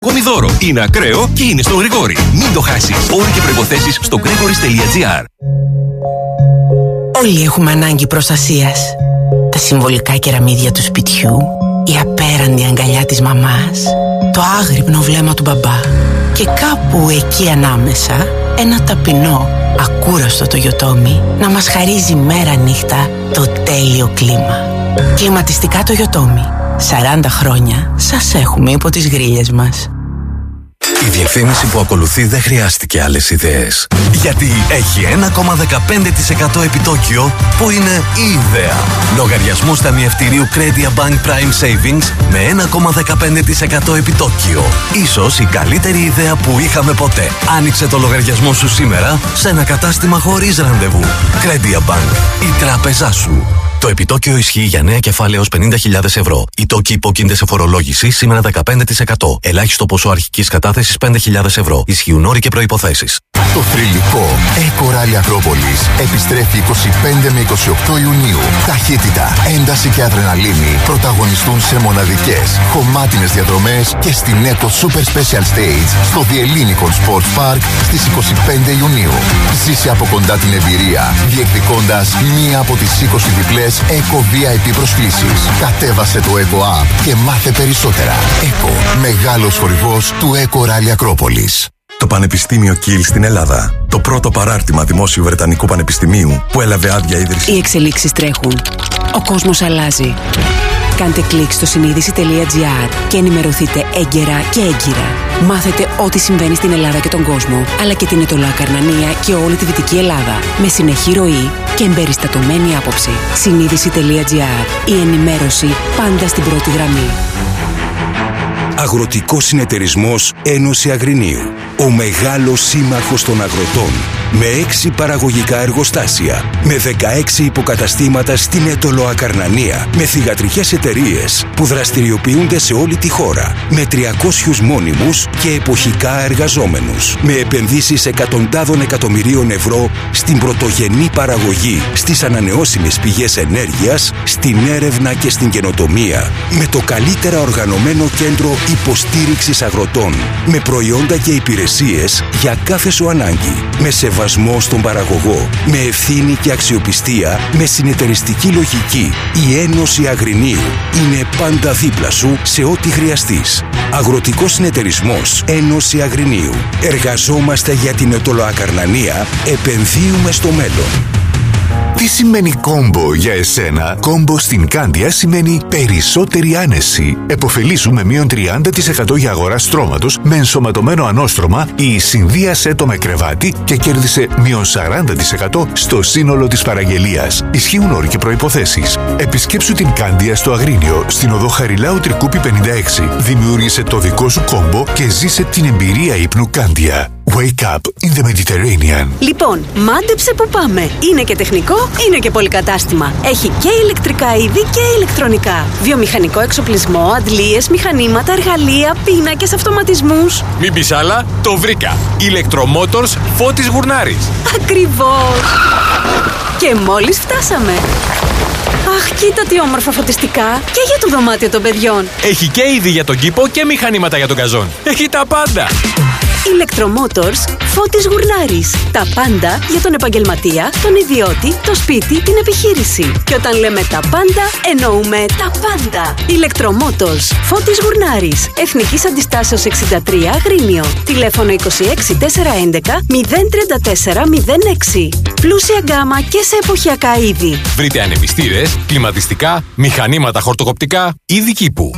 Γονιδόρο. Είναι ακραίο και είναι στον Γρηγόρη. Μην το χάσεις. Όροι και προϋποθέσεις στο gregoris.gr. Όλοι έχουμε ανάγκη προστασίας. Τα συμβολικά κεραμίδια του σπιτιού, η απέραντη αγκαλιά της μαμάς, το άγρυπνο βλέμμα του μπαμπά και κάπου εκεί ανάμεσα ένα ταπεινό, ακούραστο το Yotomi να μας χαρίζει μέρα νύχτα το τέλειο κλίμα. Κλιματιστικά το Yotomi. 40 χρόνια σας έχουμε υπό τις γρίλες μας. Η διαφήμιση που ακολουθεί δεν χρειάστηκε άλλες ιδέες. Γιατί έχει 1,15% επιτόκιο που είναι η ιδέα. Λογαριασμός ταμιευτηρίου Credia Bank Prime Savings με 1,15% επιτόκιο. Ίσως η καλύτερη ιδέα που είχαμε ποτέ. Άνοιξε το λογαριασμό σου σήμερα σε ένα κατάστημα χωρίς ραντεβού. Credia Bank, η τράπεζά σου. Το επιτόκιο ισχύει για νέα κεφάλαια έως 50.000 ευρώ. Οι τόκοι υπόκεινται σε φορολόγηση σήμερα 15%. Ελάχιστο ποσό αρχικής κατάθεσης 5.000 ευρώ. Ισχύουν όροι και προϋποθέσεις. Το θρυλικό Eco Rally Ακρόπολης επιστρέφει 25 με 28 Ιουνίου. Ταχύτητα, ένταση και αδρεναλίνη πρωταγωνιστούν σε μοναδικές, χωμάτινες διαδρομές και στην Eco Super Special Stage στο Διελλήνικον Sports Park στις 25 Ιουνίου. Ζήσε από κοντά την εμπειρία, διεκδικώντας μία από τις 20 διπλές Eco VIP προσκλήσεις. Κατέβασε το Eco App και μάθε περισσότερα. Eco, μεγάλος χορηγός του Eco Rally Ακρόπολης. Το Πανεπιστήμιο Κιλ στην Ελλάδα. Το πρώτο παράρτημα δημόσιου Βρετανικού Πανεπιστημίου που έλαβε άδεια ίδρυση. Οι εξελίξεις τρέχουν. Ο κόσμος αλλάζει. Κάντε κλικ στο συνείδηση.gr και ενημερωθείτε έγκαιρα και έγκυρα. Μάθετε ό,τι συμβαίνει στην Ελλάδα και τον κόσμο, αλλά και την Αιτωλοακαρνανία και όλη τη Δυτική Ελλάδα. Με συνεχή ροή και εμπεριστατωμένη άποψη. Συνείδηση.gr. Η ενημέρωση πάντα στην πρώτη γραμμή. Αγροτικός Συνεταιρισμός Ένωση Αγρινίου. Ο μεγάλος σύμμαχος των αγροτών. Με 6 παραγωγικά εργοστάσια. Με 16 υποκαταστήματα στην Αιτωλοακαρνανία. Με θυγατρικές εταιρείες που δραστηριοποιούνται σε όλη τη χώρα. Με 300 μόνιμους και εποχικά εργαζόμενους. Με επενδύσεις εκατοντάδων εκατομμυρίων ευρώ στην πρωτογενή παραγωγή, στις ανανεώσιμες πηγές ενέργειας, στην έρευνα και στην καινοτομία. Με το καλύτερα οργανωμένο κέντρο υποστήριξης αγροτών. Με προϊόντα και υπηρεσίες για κάθε σου ανάγκη. Με σεβασμό στον παραγωγό. Με ευθύνη και αξιοπιστία. Με συνεταιριστική λογική. Η Ένωση Αγρινίου είναι πάντα δίπλα σου σε ό,τι χρειαστείς. Αγροτικός Συνεταιρισμός Ένωση Αγρινίου. Εργαζόμαστε για την Αιτωλοακαρνανία. Επενδύουμε στο μέλλον. Τι σημαίνει κόμπο για εσένα? Κόμπο στην Κάνδια σημαίνει περισσότερη άνεση. Εποφελήσου με μείον 30% για αγορά στρώματος με ενσωματωμένο ανώστρωμα ή συνδύασέ το με κρεβάτι και κέρδισε μείον 40% στο σύνολο της παραγγελίας. Ισχύουν όροι και προϋποθέσεις. Επισκέψου την Κάνδια στο Αγρίνιο, στην οδό Χαριλάου Τρικούπη 56. Δημιούργησε το δικό σου κόμπο και ζήσε την εμπειρία ύπνου Κάνδια. Wake up in the Mediterranean. Λοιπόν, μάντεψε που πάμε. Είναι και τεχνικό, είναι και πολυκατάστημα. Έχει και ηλεκτρικά είδη και ηλεκτρονικά. Βιομηχανικό εξοπλισμό, αντλίες, μηχανήματα, εργαλεία, πίνακες, αυτοματισμούς. Μην πεις άλλα, το βρήκα. Electromotors Φώτης Γουρνάρης. Ακριβώς. Και μόλις φτάσαμε. Αχ, κοίτα τι όμορφα φωτιστικά. Και για το δωμάτιο των παιδιών. Έχει και είδη για τον κήπο και μηχανήματα για τον καζόν. Έχει τα πάντα. Electromotors Φώτης Γουρνάρης. Τα πάντα για τον επαγγελματία, τον ιδιώτη, το σπίτι, την επιχείρηση. Και όταν λέμε τα πάντα, εννοούμε τα πάντα. Electromotors Φώτης Γουρνάρης. Εθνικής Αντιστάσεως 63 Αγρίνιο. Τηλέφωνο 26 411 034 06. Πλούσια γκάμα και σε εποχιακά είδη. Βρείτε ανεμιστήρες, κλιματιστικά, μηχανήματα χορτοκοπτικά, είδη κήπου.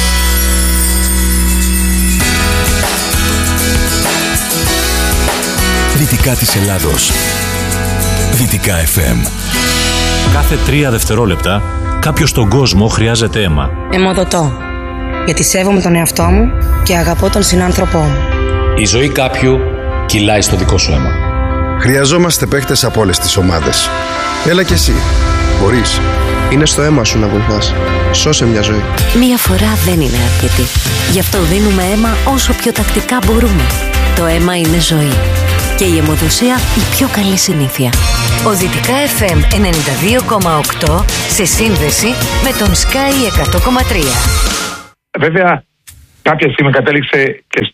Δυτικά της Ελλάδος. Δυτικά FM. Κάθε 3 δευτερόλεπτα κάποιος στον κόσμο χρειάζεται αίμα. Αιμοδοτώ. Γιατί σέβομαι τον εαυτό μου και αγαπώ τον συνάνθρωπό μου. Η ζωή κάποιου κυλάει στο δικό σου αίμα. Χρειαζόμαστε παίχτες από όλες τις ομάδες. Έλα κι εσύ. Μπορείς. Είναι στο αίμα σου να βοηθάς. Σώσε μια ζωή. Μία φορά δεν είναι αρκετή. Γι' αυτό δίνουμε αίμα όσο πιο τακτικά μπορούμε. Το αίμα είναι ζωή. Και η αιμοδοσία η πιο καλή συνήθεια. Ο Δυτικά FM 92,8 σε σύνδεση με τον Sky 100,3. Βέβαια, κάποια στιγμή κατέληξε και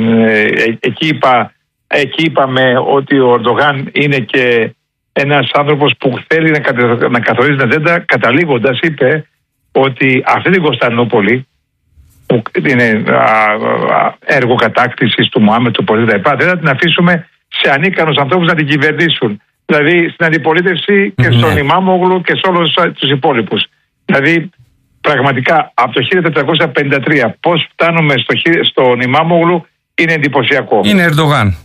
εκεί είπαμε ότι ο Ερντογάν είναι και ένας άνθρωπος που θέλει να καθορίζει την ατζέντα, καταλήγοντας είπε ότι αυτή την Κωνσταντινούπολη που είναι έργο κατάκτησης του Μωάμετ, του Πολίτη, δεν θα την αφήσουμε σε ανίκανους ανθρώπους να την κυβερνήσουν. Δηλαδή στην αντιπολίτευση και στον Ιμάμογλου και σε όλους τους υπόλοιπους. Δηλαδή πραγματικά από το 1453 πώς φτάνουμε στον Ιμάμογλου είναι εντυπωσιακό. Είναι Ερντογάν.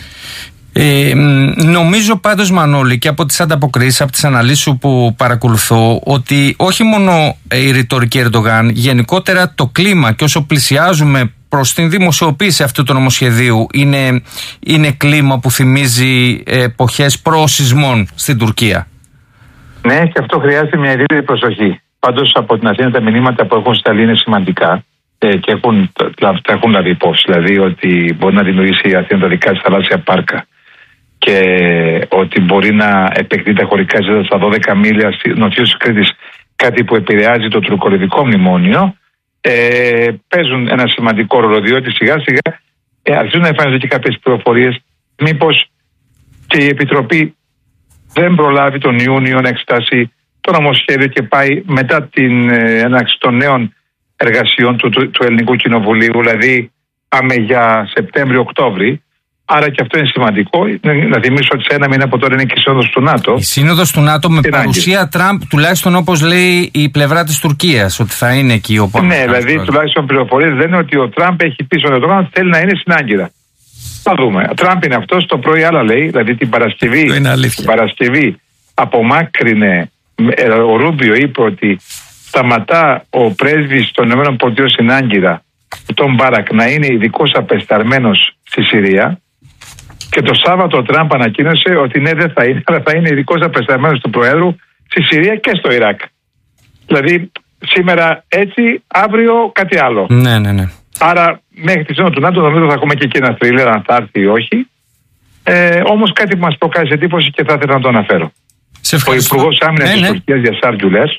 Νομίζω πάντως, Μανώλη, και από τις ανταποκρίσεις, από τις αναλύσεις σου που παρακολουθώ, ότι όχι μόνο η ρητορική Ερντογάν, γενικότερα το κλίμα και όσο πλησιάζουμε προς την δημοσιοποίηση αυτού του νομοσχεδίου είναι κλίμα που θυμίζει εποχές προ-σεισμών στην Τουρκία. Ναι, και αυτό χρειάζεται μια ιδιαίτερη προσοχή. Πάντως από την Αθήνα τα μηνύματα που έχουν σταλεί είναι σημαντικά και τα έχουν λάβει υπόψη. Δηλαδή ότι μπορεί να δημιουργήσει η Αθήνα τα δικά της θαλάσσια πάρκα και ότι μπορεί να επεκτείνει τα χωρικά ζώα στα 12 μίλια νοτιούς της Κρήτης, κάτι που επηρεάζει το τουρκολιβικό μνημόνιο. Παίζουν ένα σημαντικό ρόλο, διότι σιγά σιγά αρχίζουν να εμφανίζονται και κάποιες πληροφορίες μήπως και η Επιτροπή δεν προλάβει τον Ιούνιο να εξετάσει το νομοσχέδιο και πάει μετά την έναρξη των νέων εργασιών του Ελληνικού Κοινοβουλίου, δηλαδή πάμε για Σεπτέμβριο-Οκτώβρη. Άρα και αυτό είναι σημαντικό. Να θυμίσω ότι σε ένα μήνα από τώρα είναι και η Σύνοδος του ΝΑΤΟ. Η Σύνοδος του ΝΑΤΟ με παρουσία Τραμπ, τουλάχιστον όπως λέει η πλευρά της Τουρκίας, ότι θα είναι εκεί ο Παπαδόπουλος. Ναι, δηλαδή τουλάχιστον πληροφορίες λένε ότι ο Τραμπ έχει πει στον Ερντογάν ότι θέλει να είναι στην Άγκυρα. Θα δούμε. Ο Τραμπ είναι αυτός, το πρωί άλλα λέει, δηλαδή την Παρασκευή απομάκρυνε, ο Ρούμπιο είπε ότι σταματά ο πρέσβης των ΗΠΑ στην Άγκυρα, τον Μπάρακ, να είναι ειδικός απεσταλμένος στη Συρία. Και το Σάββατο ο Τραμπ ανακοίνωσε ότι ναι, δεν θα είναι, αλλά θα είναι ειδικός απεσταλμένος του Προέδρου στη Συρία και στο Ιράκ. Δηλαδή σήμερα έτσι, αύριο κάτι άλλο. Ναι. Άρα μέχρι τη Σύνοδο του ΝΑΤΟ νομίζω θα έχουμε και εκεί ένα θρίλερ, αν θα έρθει ή όχι. Όμως κάτι που μας προκάλεσε εντύπωση και θα ήθελα να το αναφέρω. Ο Υπουργός Άμυνας της Τουρκίας, Γιασάρ Γκουλές,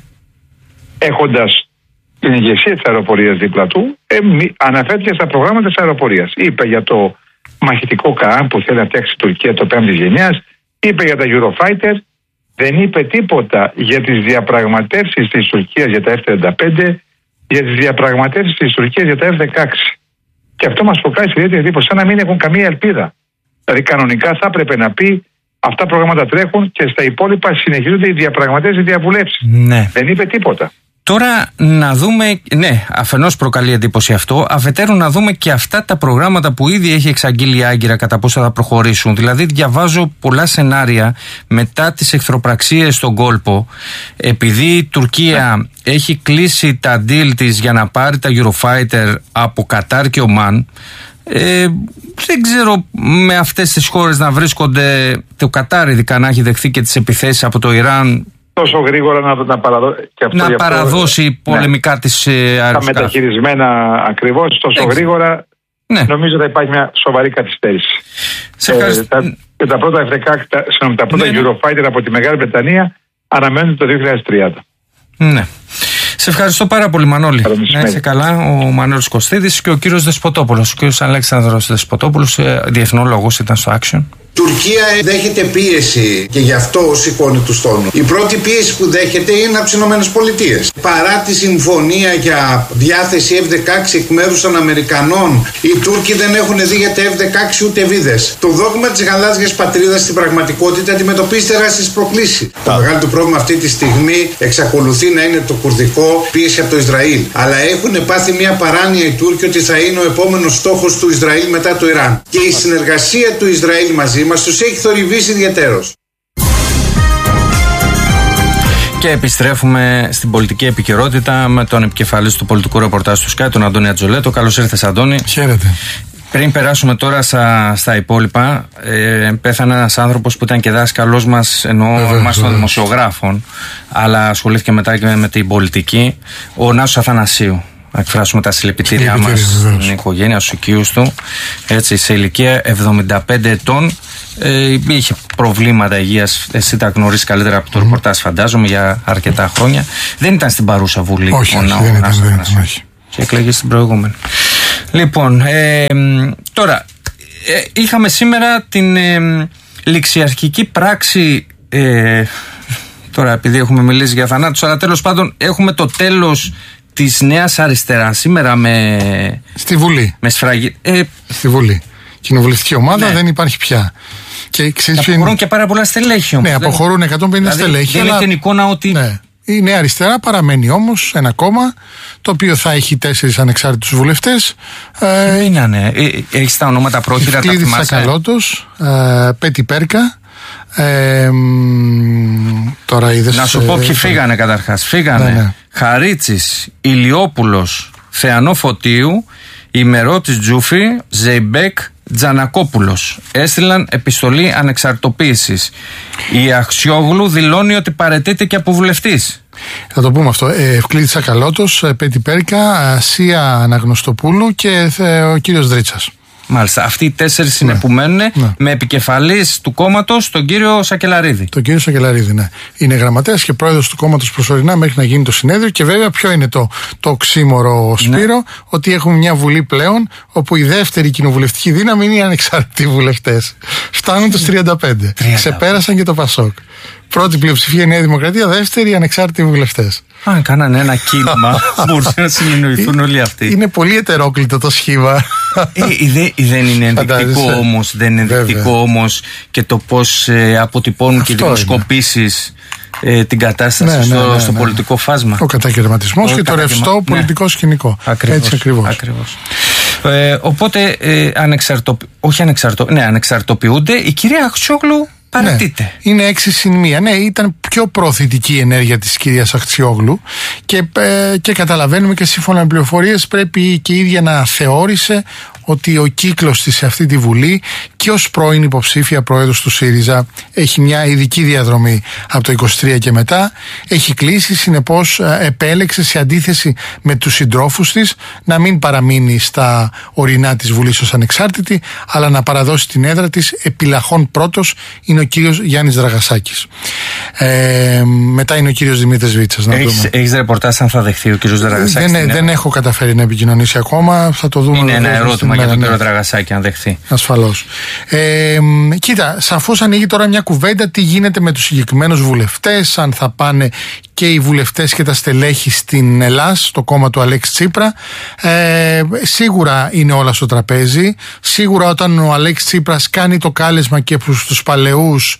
έχοντας την ηγεσία της αεροπορίας δίπλα του, αναφέρθηκε στα προγράμματα της αεροπορίας. Είπε για το μαχητικό ΚΑΑΜ που θέλει να φτιάξει η Τουρκία το 5ης γενιάς, είπε για τα Eurofighter, δεν είπε τίποτα για τις διαπραγματεύσεις της Τουρκίας για τα F-35, για τις διαπραγματεύσεις της Τουρκίας για τα F-16. Και αυτό μας προκάλεσε ιδιαίτερη εντύπωση, σαν να μην έχουν καμία ελπίδα. Δηλαδή κανονικά θα έπρεπε να πει αυτά προγράμματα τρέχουν και στα υπόλοιπα συνεχίζονται οι διαπραγματεύσεις, οι διαβουλεύσεις. Ναι. Δεν είπε τίποτα. Τώρα να δούμε, ναι, αφενός προκαλεί εντύπωση αυτό, αφετέρου να δούμε και αυτά τα προγράμματα που ήδη έχει εξαγγείλει η Άγκυρα κατά πόσο θα προχωρήσουν. Δηλαδή διαβάζω πολλά σενάρια μετά τις εχθροπραξίες στον κόλπο, επειδή η Τουρκία έχει κλείσει τα deal της για να πάρει τα Eurofighter από Κατάρ και Ομάν. Δεν ξέρω με αυτές τις χώρες να βρίσκονται, το Κατάρ ειδικά να έχει δεχθεί και τις επιθέσεις από το Ιράν, τόσο γρήγορα να παραδώσει πολεμικά τις αεροσκάφη. Τα μεταχειρισμένα ακριβώς, τόσο γρήγορα, νομίζω θα υπάρχει μια σοβαρή καθυστέρηση. Και τα πρώτα F-16, τα πρώτα Eurofighter από τη Μεγάλη Βρετανία αναμένουν το 2030. Ναι. Σε ευχαριστώ πάρα πολύ, Μανώλη. Να είσαι καλά, ο Μανώλης Κωστίδης και ο κύριος Δεσποτόπουλος. Ο κύριος Αλέξανδρος Δεσποτόπουλος, διεθνολόγος, ήταν στο Action. Η Τουρκία δέχεται πίεση και γι' αυτό σηκώνει τους τόνους. Η πρώτη πίεση που δέχεται είναι από τις ΗΠΑ. Παρά τη συμφωνία για διάθεση F-16 εκ μέρους των Αμερικανών, οι Τούρκοι δεν έχουν δει για τα F-16 ούτε βίδες. Το δόγμα της γαλάζιας πατρίδας στην πραγματικότητα αντιμετωπίζει τεράστιες προκλήσεις. Το μεγάλο πρόβλημα αυτή τη στιγμή εξακολουθεί να είναι το κουρδικό, πίεση από το Ισραήλ. Αλλά έχουν πάθει μια παράνοια οι Τούρκοι ότι θα είναι ο επόμενος στόχος του Ισραήλ μετά το Ιράν. Και η συνεργασία του Ισραήλ μαζί μας τους έχει θορυβήσει ιδιαίτερος. Και επιστρέφουμε στην πολιτική επικαιρότητα με τον επικεφαλής του πολιτικού ρεπορτάζ του ΣΚΑΙ, τον Αντώνη Ατζολέτο. Καλώς ήρθες, Αντώνη. Χαίρετε. Πριν περάσουμε τώρα στα υπόλοιπα, πέθανε ένας άνθρωπος που ήταν και δάσκαλός μας, εννοώ μας των δημοσιογράφων, αλλά ασχολήθηκε μετά και με την πολιτική, ο Νάσος Αθανασίου. Να εκφράσουμε τα συλληπιτήριά μας στην οικογένεια, στους οικείους του, έτσι, σε ηλικία 75 ετών. Είχε προβλήματα υγείας, εσύ τα γνωρίζεις καλύτερα από το ρεπορτάζ, φαντάζομαι, για αρκετά χρόνια. Δεν ήταν στην παρούσα βουλή. Όχι, δεν ήταν. Και εκλεγεί στην προηγούμενη. Λοιπόν, τώρα είχαμε σήμερα την ληξιαρχική πράξη. Τώρα, επειδή έχουμε μιλήσει για θανάτους, αλλά τέλος πάντων έχουμε το τέλος της Νέας Αριστεράς σήμερα στη Βουλή. Με σφραγή. Στη Βουλή. Κοινοβουλευτική ομάδα δεν υπάρχει πια. Και αποχωρούν και πάρα πολλά στελέχη όμως. Ναι, αποχωρούν 150 στελέχη. Δεν είναι την εικόνα ότι. Ναι. Η Νέα Αριστερά παραμένει όμως ένα κόμμα το οποίο θα έχει 4 ανεξάρτητους βουλευτές. Είναι, έχεις τα ονόματα πρόχειρα, τα θυμάσαι? Ευκλήδης Σακαλώτος, Πέτη Πέρκα. Τώρα είδες, να σου πω ποιοι φύγανε καταρχάς. Φύγανε Χαρίτσης, Ηλιόπουλος, Θεανό Φωτίου, Ημερώτης Τζούφη, Ζεϊμπέκ, Τζανακόπουλος. Έστειλαν επιστολή ανεξαρτοποίησης. Η Αξιόγλου δηλώνει ότι παραιτείται και από βουλευτής. Θα το πούμε αυτό. Ευκλήδης Σακαλώτος, Πέτη Πέρκα, Ασία Αναγνωστοπούλου και ο κύριος Δρίτσας. Μάλιστα. Αυτοί οι 4 είναι που μένουν με επικεφαλής του κόμματος τον κύριο Σακελαρίδη. Τον κύριο Σακελαρίδη, ναι. Είναι γραμματέας και πρόεδρος του κόμματος προσωρινά μέχρι να γίνει το συνέδριο. Και βέβαια, ποιο είναι το οξύμορο, Σπύρο, ότι έχουμε μια Βουλή πλέον όπου η δεύτερη κοινοβουλευτική δύναμη είναι οι ανεξάρτητοι βουλευτές. Φτάνουν τους 35. Ξεπέρασαν και το Πασόκ. Πρώτη πλειοψηφία η Νέα Δημοκρατία, δεύτερη οι ανεξάρτητοι βουλευτές. Αν κάνανε ένα κύμα, μπορούσαν να συνεννοηθούν όλοι αυτοί. Είναι πολύ ετερόκλητο το σχήμα. Δεν είναι ενδεικτικό όμως, και το πώς αποτυπώνουν και οι δημοσκοπήσεις την κατάσταση στο πολιτικό φάσμα. Ο κατακαιρματισμός και το ρευστό πολιτικό σκηνικό. Έτσι ακριβώς. Οπότε ανεξαρτοποιούνται. Η κυρία Αξιόγλου παραιτείται. Ναι, είναι 6 συν 1. Ναι, ήταν πιο προωθητική η ενέργεια της κυρίας Αξιόγλου και καταλαβαίνουμε και σύμφωνα με πληροφορίες πρέπει και η ίδια να θεώρησε ότι ο κύκλος της σε αυτή τη Βουλή και ως πρώην υποψήφια πρόεδρος του ΣΥΡΙΖΑ έχει μια ειδική διαδρομή από το 23 και μετά. Έχει κλείσει, συνεπώς επέλεξε σε αντίθεση με τους συντρόφους της να μην παραμείνει στα ορεινά της Βουλής ως ανεξάρτητη, αλλά να παραδώσει την έδρα της. Επιλαχών πρώτος είναι ο κύριος Γιάννης Δραγασάκης. Μετά είναι ο κύριος Δημήτρης Βίτσας. Έχεις ρεπορτάζ αν θα δεχθεί ο κύριος Δραγασάκης? Δεν έχω καταφέρει να επικοινωνήσει ακόμα. Θα το δούμε. Είναι ένα ερώτημα για τον κύριο Δραγασάκη, αν δεχθεί. Ασφαλώς. Κοίτα, σαφώς ανοίγει τώρα μια κουβέντα τι γίνεται με τους συγκεκριμένους βουλευτές, αν θα πάνε και οι βουλευτές και τα στελέχη στην Ελλάς, στο κόμμα του Αλέξη Τσίπρα. Σίγουρα είναι όλα στο τραπέζι. Σίγουρα όταν ο Αλέξης Τσίπρας κάνει το κάλεσμα και προς τους παλαιούς,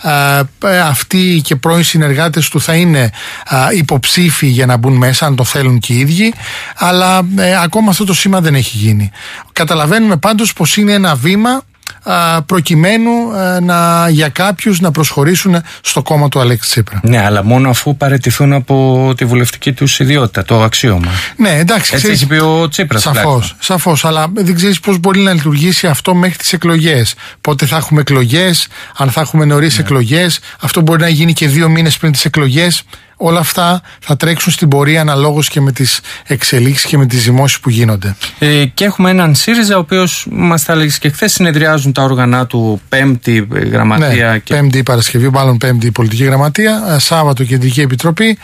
αυτοί και πρώην συνεργάτες του θα είναι υποψήφοι για να μπουν μέσα, αν το θέλουν και οι ίδιοι. Αλλά ακόμα αυτό το σήμα δεν έχει γίνει. Καταλαβαίνουμε πάντως πως είναι ένα βήμα προκειμένου για κάποιους να προσχωρήσουν στο κόμμα του Αλέξη Τσίπρα. Ναι, αλλά μόνο αφού παραιτηθούν από τη βουλευτική τους ιδιότητα, το αξίωμα. Ναι, εντάξει. Έτσι έχει πει ο Τσίπρας. Σαφώς, αλλά δεν ξέρεις πώς μπορεί να λειτουργήσει αυτό μέχρι τις εκλογές. Πότε θα έχουμε εκλογές, αν θα έχουμε νωρίς εκλογές, αυτό μπορεί να γίνει και 2 μήνες πριν τις εκλογές. Όλα αυτά θα τρέξουν στην πορεία αναλόγως και με τις εξελίξεις και με τις ζυμώσεις που γίνονται. Και έχουμε έναν ΣΥΡΙΖΑ, ο οποίος μας τα έλεγες και χθες, συνεδριάζουν τα όργανα του, Πέμπτη γραμματεία. Ναι, Πέμπτη Παρασκευή, μάλλον Πέμπτη πολιτική γραμματεία, Σάββατο κεντρική επιτροπή,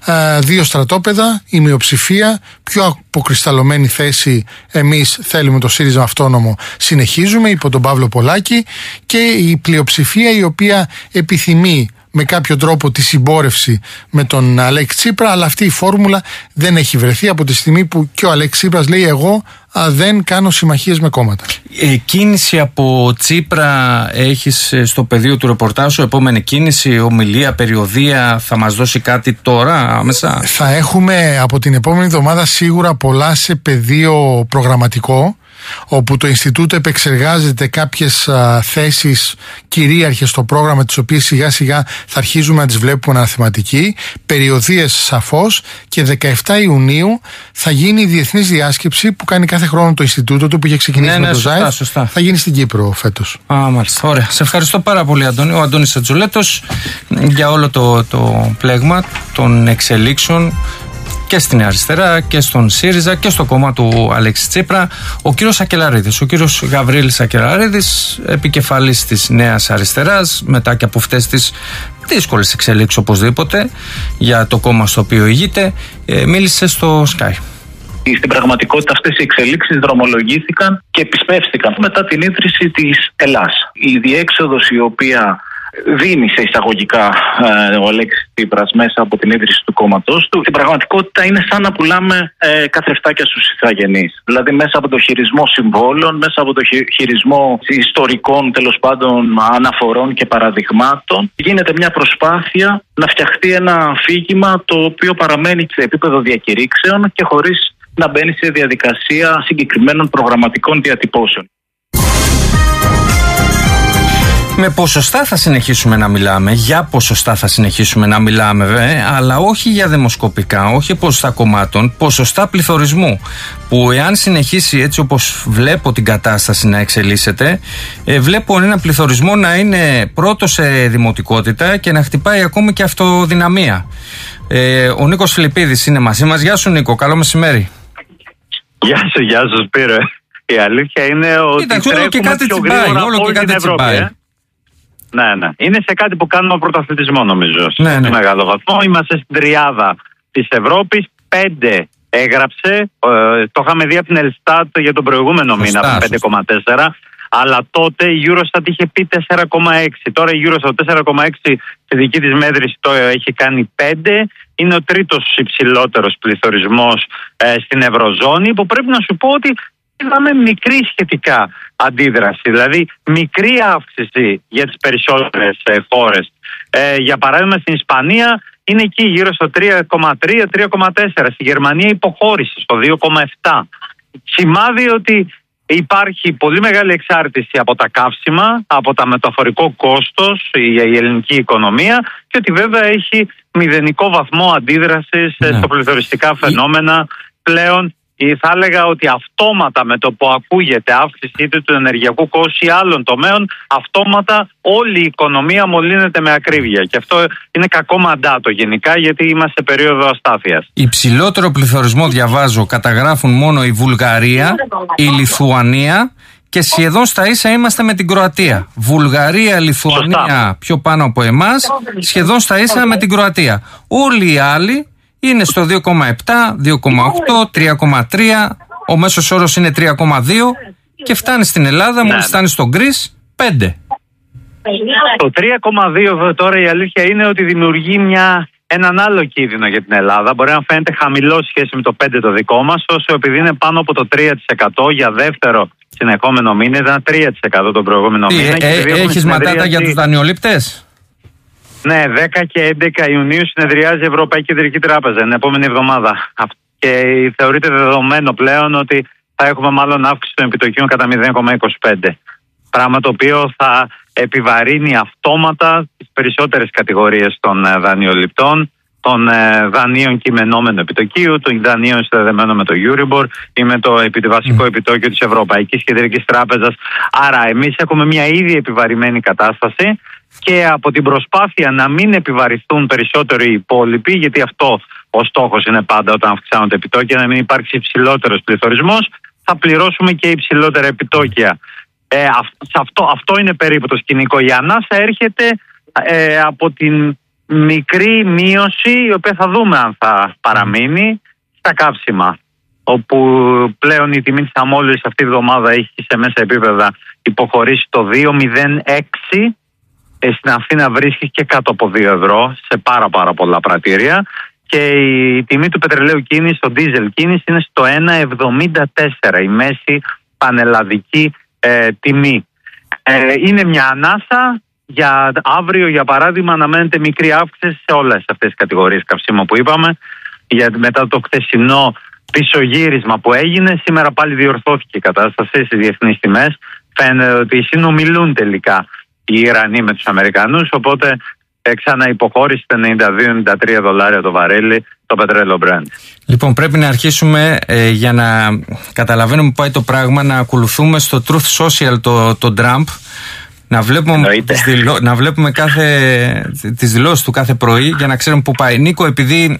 2 στρατόπεδα, η μειοψηφία, πιο αποκρισταλωμένη θέση. Εμείς θέλουμε το ΣΥΡΙΖΑ αυτόνομο, συνεχίζουμε υπό τον Παύλο Πολάκη, και η πλειοψηφία η οποία επιθυμεί με κάποιο τρόπο τη συμπόρευση με τον Αλέξη Τσίπρα, αλλά αυτή η φόρμουλα δεν έχει βρεθεί από τη στιγμή που και ο Αλέξης Τσίπρας λέει εγώ δεν κάνω συμμαχίες με κόμματα. Κίνηση από Τσίπρα έχεις στο πεδίο του ρεπορτάζου, επόμενη κίνηση, ομιλία, περιοδία, θα μας δώσει κάτι τώρα άμεσα? Θα έχουμε από την επόμενη εβδομάδα σίγουρα πολλά σε πεδίο προγραμματικό, όπου το Ινστιτούτο επεξεργάζεται κάποιες θέσεις κυρίαρχες στο πρόγραμμα, τις οποίες σιγά σιγά θα αρχίζουμε να τις βλέπουμε αναθεματική, περιοδίες σαφώς, και 17 Ιουνίου θα γίνει η διεθνής διάσκεψη που κάνει κάθε χρόνο το Ινστιτούτο του, που είχε ξεκινήσει με το ΖΑΕΦ. Θα γίνει στην Κύπρο φέτος. Μάλιστα, ωραία. Σε ευχαριστώ πάρα πολύ, Αντώνη. Ο Αντώνης Ατζουλέτος, για όλο το πλέγμα των εξελίξεων και στην αριστερά και στον ΣΥΡΙΖΑ και στο κόμμα του Αλέξη Τσίπρα. Ο κύριος Σακελαρίδης, ο κύριος Γαβρίλης Σακελαρίδης, επικεφαλής της Νέας Αριστεράς, μετά και από αυτές τις δύσκολες εξελίξεις οπωσδήποτε για το κόμμα στο οποίο ηγείται, μίλησε στο Sky. Στην πραγματικότητα αυτές οι εξελίξεις δρομολογήθηκαν και επισπεύστηκαν μετά την ίδρυση της Ελλάς. Η διέξοδος η οποία δίνει σε εισαγωγικά ο Αλέξης Τσίπρας μέσα από την ίδρυση του κόμματός του, στην πραγματικότητα είναι σαν να πουλάμε καθρεφτάκια στους ηθαγενείς. Δηλαδή μέσα από το χειρισμό συμβόλων, μέσα από το χειρισμό ιστορικών τέλος πάντων αναφορών και παραδειγμάτων, γίνεται μια προσπάθεια να φτιαχτεί ένα αφήγημα το οποίο παραμένει σε επίπεδο διακηρύξεων και χωρίς να μπαίνει σε διαδικασία συγκεκριμένων προγραμματικών διατυπώσεων. Με ποσοστά θα συνεχίσουμε να μιλάμε, για ποσοστά θα συνεχίσουμε να μιλάμε, αλλά όχι για δημοσκοπικά, όχι ποσοστά κομμάτων, ποσοστά πληθωρισμού. Που εάν συνεχίσει έτσι όπως βλέπω την κατάσταση να εξελίσσεται, βλέπω ένα πληθωρισμό να είναι πρώτο σε δημοτικότητα και να χτυπάει ακόμη και αυτοδυναμία. Ο Νίκος Φιλιππίδης είναι μαζί μας. Γεια σου Νίκο, καλό μεσημέρι. Γεια σου Σπύρο. Η αλήθεια είναι ότι όλο και κάτι τσιμπάει, όλο και κάτι τσιμπάει. Ναι. Είναι σε κάτι που κάνουμε πρωταθλητισμό νομίζω. Ναι. Σε μεγάλο βαθμό. Είμαστε στην τριάδα της Ευρώπης. 5 έγραψε. Το είχαμε δει από την Ελστάτ για τον προηγούμενο μήνα, από 5,4. Αλλά τότε η Eurostat είχε πει 4,6. Τώρα η Eurostat 4,6 στη δική της μέτρηση το έχει κάνει 5. Είναι ο τρίτος υψηλότερος πληθωρισμός στην Ευρωζώνη, που πρέπει να σου πω ότι είδαμε μικρή σχετικά αντίδραση, δηλαδή μικρή αύξηση για τις περισσότερες χώρες. Για παράδειγμα στην Ισπανία είναι εκεί γύρω στο 3,3-3,4. Στη Γερμανία υποχώρησε στο 2,7. Σημάδι ότι υπάρχει πολύ μεγάλη εξάρτηση από τα καύσιμα, από τα μεταφορικό κόστος η ελληνική οικονομία, και ότι βέβαια έχει μηδενικό βαθμό αντίδρασης στο πληθωριστικά φαινόμενα πλέον. Θα έλεγα ότι αυτόματα με το που ακούγεται αύξηση είτε του ενεργειακού κόστου ή άλλων τομέων, αυτόματα όλη η οικονομία μολύνεται με ακρίβεια. Και αυτό είναι κακό μαντάτο γενικά, γιατί είμαστε σε περίοδο αστάθειας. Υψηλότερο πληθωρισμό, διαβάζω, καταγράφουν μόνο η Βουλγαρία, η Λιθουανία και σχεδόν στα ίσα είμαστε με την Κροατία. Βουλγαρία, Λιθουανία πιο πάνω από εμάς, σχεδόν στα ίσα με την Κροατία. Όλοι οι άλλοι είναι στο 2,7, 2,8, 3,3, ο μέσος όρος είναι 3,2 και φτάνει στην Ελλάδα, μόλις φτάνει στον Γκρις, 5. Το 3,2 τώρα η αλήθεια είναι ότι δημιουργεί έναν άλλο κίνδυνο για την Ελλάδα. Μπορεί να φαίνεται χαμηλό σχέση με το 5 το δικό μας, όσο επειδή είναι πάνω από το 3% για δεύτερο συνεχόμενο μήνα, ήταν 3% τον προηγούμενο μήνα. Έχεις ματάτα για τους δανειολήπτες? Ναι, 10 και 11 Ιουνίου συνεδριάζει η Ευρωπαϊκή Κεντρική Τράπεζα, την επόμενη εβδομάδα. Και θεωρείται δεδομένο πλέον ότι θα έχουμε μάλλον αύξηση των επιτοκίων κατά 0,25. Πράγμα το οποίο θα επιβαρύνει αυτόματα τις περισσότερες κατηγορίες των δανειοληπτών, των δανείων κειμενόμενου επιτοκίου, των δανείων συνδεδεμένων με το Euribor ή με το βασικό επιτόκιο της Ευρωπαϊκής Κεντρικής Τράπεζας. Άρα εμείς έχουμε μια ήδη επιβαρημένη κατάσταση. Και από την προσπάθεια να μην επιβαρυθούν περισσότερο οι υπόλοιποι, γιατί αυτό ο στόχος είναι πάντα όταν αυξάνονται επιτόκια, να μην υπάρξει υψηλότερος πληθωρισμός, θα πληρώσουμε και υψηλότερα επιτόκια. Αυτό είναι περίπου το σκηνικό. Η ανάσα έρχεται από την μικρή μείωση, η οποία θα δούμε αν θα παραμείνει, στα καύσιμα, όπου πλέον η τιμή της αμόλυβης αυτή τη βδομάδα έχει σε μέσα επίπεδα υποχωρήσει το 2,06. Στην Αθήνα βρίσκει και κάτω από 2 ευρώ σε πάρα πολλά πρατήρια, και η τιμή του πετρελαίου κίνηση, το diesel κίνηση, είναι στο 1,74, η μέση πανελλαδική τιμή. Είναι μια ανάσα. Για αύριο, για παράδειγμα, αναμένεται μικρή αύξηση σε όλες αυτές τις κατηγορίες καυσίμων που είπαμε, γιατί μετά το χθεσινό πισωγύρισμα που έγινε, σήμερα πάλι διορθώθηκε η κατάσταση στις διεθνείς τιμές. Φαίνεται ότι συνομιλούν τελικά οι Ιρανοί με τους Αμερικανούς, οπότε ξαναυποχώρησε τα $92-93 το βαρέλι το πετρέλαιο Brent. Λοιπόν, πρέπει να αρχίσουμε για να καταλαβαίνουμε που πάει το πράγμα, να ακολουθούμε στο Truth Social το Trump, να βλέπουμε τις δηλώσεις του κάθε πρωί για να ξέρουμε πού πάει. Νίκο, επειδή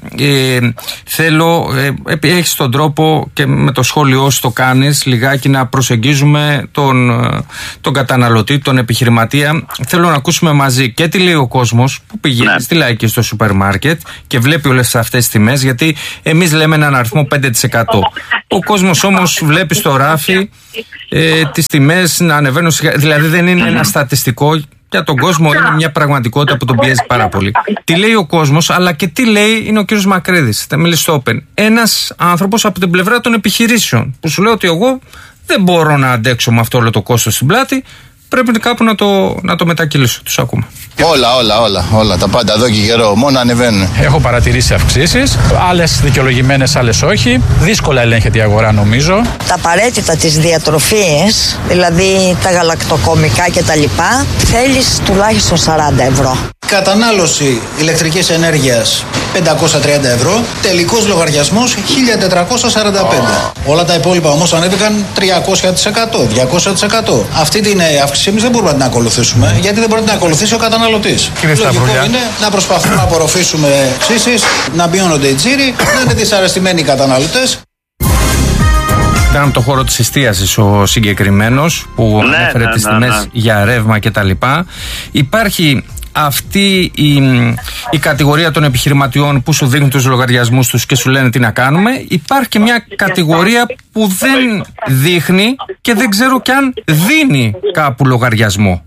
έχεις τον τρόπο και με το σχόλιο σου το κάνεις λιγάκι να προσεγγίζουμε τον καταναλωτή, τον επιχειρηματία, θέλω να ακούσουμε μαζί και τι λέει ο κόσμος που πηγαίνει στη Λαϊκή στο σούπερ μάρκετ και βλέπει όλες αυτές τις τιμές, γιατί εμείς λέμε έναν αριθμό 5%. Ο κόσμος όμως βλέπει στο ράφι τις τιμές να ανεβαίνουν, δηλαδή δεν είναι ένα στατιστικό για τον κόσμο, είναι μια πραγματικότητα που τον πιέζει πάρα πολύ. Τι λέει ο κόσμος, αλλά και τι λέει είναι ο κύριος Μακρύδης, Μελισσόπεν, ένας άνθρωπος από την πλευρά των επιχειρήσεων, που σου λέει ότι εγώ δεν μπορώ να αντέξω με αυτό όλο το κόστος στην πλάτη, πρέπει κάπου να το μετακυλήσω. Τους ακούμε. Όλα τα πάντα εδώ και καιρό, μόνο ανεβαίνουν. Έχω παρατηρήσει αυξήσεις, άλλες δικαιολογημένες, άλλες όχι. Δύσκολα ελέγχεται η αγορά, νομίζω. Τα απαραίτητα της διατροφής, δηλαδή τα γαλακτοκομικά κτλ., θέλεις τουλάχιστον 40 ευρώ. Κατανάλωση ηλεκτρικής ενέργειας 530 ευρώ, τελικός λογαριασμός 1445. Όλα τα υπόλοιπα όμως ανέβηκαν 300%, 200%. Αυτή την αύξηση εμείς δεν μπορούμε να την ακολουθήσουμε, γιατί δεν μπορεί να την ακολουθήσει ο καταναλωτής. Λογικό είναι να προσπαθούμε να απορροφήσουμε αυξήσεις, να μειώνονται οι τζίροι, να είναι δυσαρεστημένοι οι καταναλωτές. Ήταν από το χώρο της εστίασης ο συγκεκριμένος που ανέφερε τις τιμές για ρεύμα κτλ. Υπάρχει αυτή η κατηγορία των επιχειρηματιών που σου δίνουν τους λογαριασμούς τους και σου λένε τι να κάνουμε. Υπάρχει και μια κατηγορία που δεν δείχνει και δεν ξέρω κι αν δίνει κάπου λογαριασμό.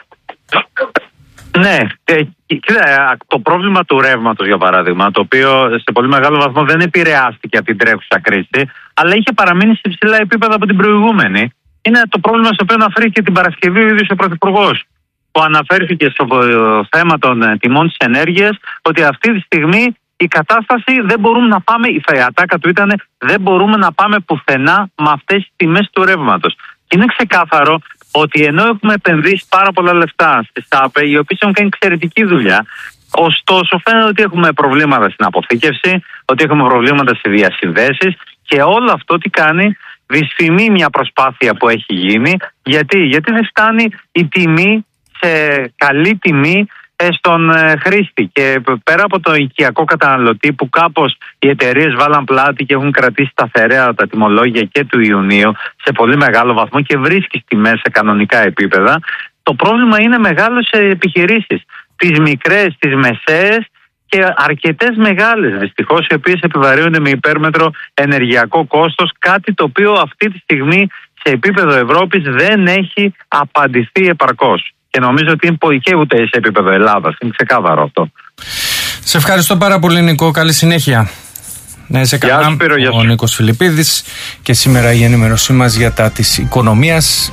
Ναι, κοίτα, το πρόβλημα του ρεύματος, για παράδειγμα, το οποίο σε πολύ μεγάλο βαθμό δεν επηρεάστηκε από την τρέχουσα κρίση, αλλά είχε παραμείνει σε υψηλά επίπεδα από την προηγούμενη, είναι το πρόβλημα στο οποίο αναφέρθηκε την Παρασκευή ο ίδιος ο Πρωθυπουργός, που αναφέρθηκε στο θέμα των τιμών της ενέργειας, ότι αυτή τη στιγμή η κατάσταση δεν μπορούμε να πάμε, η ατάκα του ήταν δεν μπορούμε να πάμε πουθενά με αυτές τις τιμές του ρεύματος. Και είναι ξεκάθαρο ότι ενώ έχουμε επενδύσει πάρα πολλά λεφτά στις ΑΠΕ, οι οποίες έχουν κάνει εξαιρετική δουλειά, ωστόσο φαίνεται ότι έχουμε προβλήματα στην αποθήκευση, ότι έχουμε προβλήματα σε διασυνδέσεις, και όλο αυτό τι κάνει? Δυσφημεί μια προσπάθεια που έχει γίνει. Γιατί δεν φτάνει η τιμή σε καλή τιμή στον χρήστη, και πέρα από το οικιακό καταναλωτή που κάπως οι εταιρείες βάλαν πλάτη και έχουν κρατήσει σταθερά τα τιμολόγια και του Ιουνίου σε πολύ μεγάλο βαθμό και βρίσκει τιμές σε κανονικά επίπεδα, το πρόβλημα είναι μεγάλο σε επιχειρήσεις, τις μικρές, τις μεσαίες και αρκετές μεγάλες δυστυχώς, οι οποίες επιβαρύνονται με υπέρμετρο ενεργειακό κόστος, κάτι το οποίο αυτή τη στιγμή σε επίπεδο Ευρώπης δεν έχει απαντηθεί επαρκώς. Και νομίζω ότι είναι και ούτε σε επίπεδο Ελλάδας. Είναι ξεκάθαρο αυτό. Σε ευχαριστώ πάρα πολύ, Νικό. Καλή συνέχεια. Να είσαι καλά. Ο Νίκος Φιλιππίδης, και σήμερα η ενημέρωσή μας για τα της οικονομίας.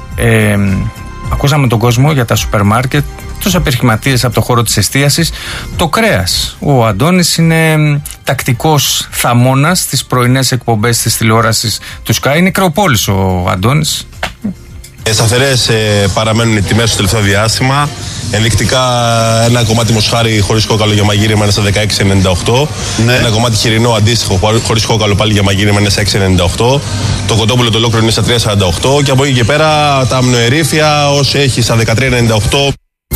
Ακούσαμε τον κόσμο για τα σούπερ μάρκετ, τους επιχειρηματίες από το χώρο της εστίασης, το κρέας. Ο Αντώνης είναι τακτικός θαμώνας στις πρωινές εκπομπές της τηλεόρασης του Sky. Είναι κρεοπόλης ο Αντώνης. Σταθερές παραμένουν οι τιμές στο τελευταίο διάστημα. Ενδεικτικά ένα κομμάτι μοσχάρι χωρίς κόκαλο για μαγείρεμα είναι στα 16,98. Ναι. Ένα κομμάτι χοιρινό αντίστοιχο χωρίς κόκαλο πάλι για μαγείρεμα είναι στα 6,98. Το κοτόπουλο το ολόκληρο είναι στα 3,48. Και από εκεί και πέρα τα αμνοερήφια όσο έχει στα 13,98.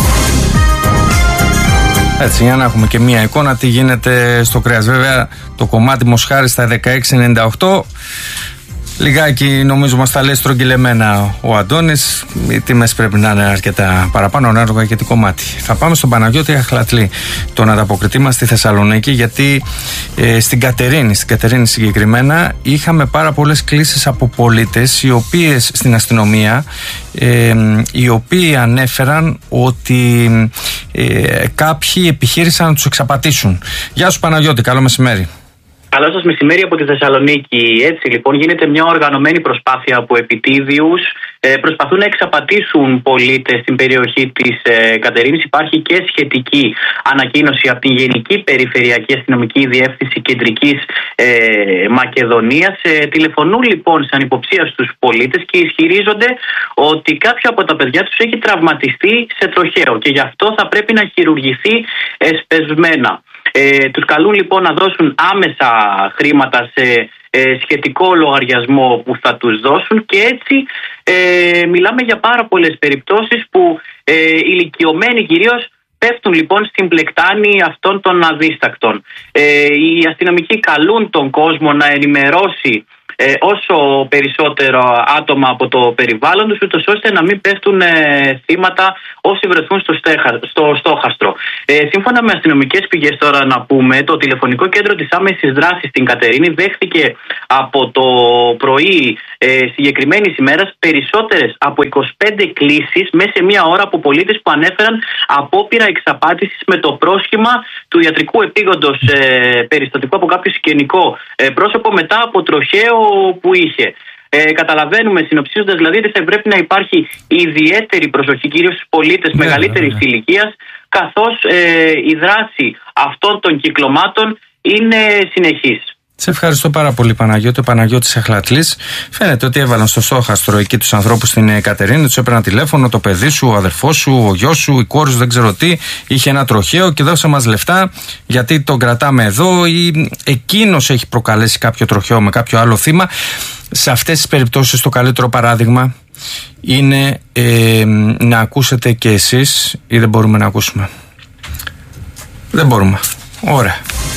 Έτσι, για να έχουμε και μία εικόνα τι γίνεται στο κρέας. Βέβαια το κομμάτι μοσχάρι στα 16,98. Λιγάκι νομίζω μας τα λέει στρογγυλεμένα ο Αντώνης. Οι τιμές πρέπει να είναι αρκετά παραπάνω, ανάλογα για το κομμάτι. Θα πάμε στον Παναγιώτη Αχλατλή, τον ανταποκριτή μας στη Θεσσαλονίκη, γιατί στην Κατερίνη συγκεκριμένα είχαμε πάρα πολλές κλήσεις από πολίτες, οι οποίες στην αστυνομία, οι οποίοι ανέφεραν ότι κάποιοι επιχείρησαν να τους εξαπατήσουν. Γεια σου Παναγιώτη, καλό μεσημέρι. Καλό σας μεσημέρι από τη Θεσσαλονίκη. Έτσι λοιπόν γίνεται μια οργανωμένη προσπάθεια από επιτίδιους. Προσπαθούν να εξαπατήσουν πολίτες στην περιοχή της Κατερίνης. Υπάρχει και σχετική ανακοίνωση από την Γενική Περιφερειακή Αστυνομική Διεύθυνση Κεντρικής Μακεδονίας. Τηλεφωνούν λοιπόν σαν υποψία στους πολίτες και ισχυρίζονται ότι κάποιο από τα παιδιά τους έχει τραυματιστεί σε τροχαίο και γι' αυτό θα πρέπει να χειρουργηθεί εσπεσμένα. Τους καλούν λοιπόν να δώσουν άμεσα χρήματα σε σχετικό λογαριασμό που θα τους δώσουν, και έτσι μιλάμε για πάρα πολλές περιπτώσεις που ηλικιωμένοι κυρίως πέφτουν λοιπόν στην πλεκτάνη αυτών των αδίστακτων. Οι αστυνομικοί καλούν τον κόσμο να ενημερώσει όσο περισσότερο άτομα από το περιβάλλον τους, ούτως ώστε να μην πέφτουν θύματα όσοι βρεθούν στο στόχαστρο. Σύμφωνα με αστυνομικές πηγές τώρα να πούμε, το τηλεφωνικό κέντρο της άμεσης δράσης στην Κατερίνη δέχτηκε από το πρωί συγκεκριμένης ημέρας περισσότερες από 25 κλήσεις μέσα σε μία ώρα από πολίτες που ανέφεραν απόπειρα εξαπάτησης με το πρόσχημα του ιατρικού επίγοντος περιστατικού από κάποιο συγγενικό πρόσωπο μετά από τροχαίο που είχε. Καταλαβαίνουμε, συνοψίζοντας δηλαδή, ότι θα πρέπει να υπάρχει ιδιαίτερη προσοχή κυρίως στους πολίτες μεγαλύτερης ηλικίας, καθώς η δράση αυτών των κυκλωμάτων είναι συνεχής. Σε ευχαριστώ πάρα πολύ, Παναγιώτη. Ο Παναγιώτης Αχλατλής. Φαίνεται ότι έβαλαν στο στόχαστρο εκεί τους ανθρώπους στην Κατερίνη, τους έπαιρναν τηλέφωνο, το παιδί σου, ο αδερφός σου, ο γιος σου, η κόρη σου, δεν ξέρω τι, είχε ένα τροχαίο και δώσε μας λεφτά γιατί τον κρατάμε εδώ, ή εκείνος έχει προκαλέσει κάποιο τροχαίο με κάποιο άλλο θύμα. Σε αυτές τις περιπτώσεις το καλύτερο παράδειγμα είναι να ακούσετε και εσείς, ή δεν μπορούμε να ακούσουμε? Δεν μπορούμε. Ωραία.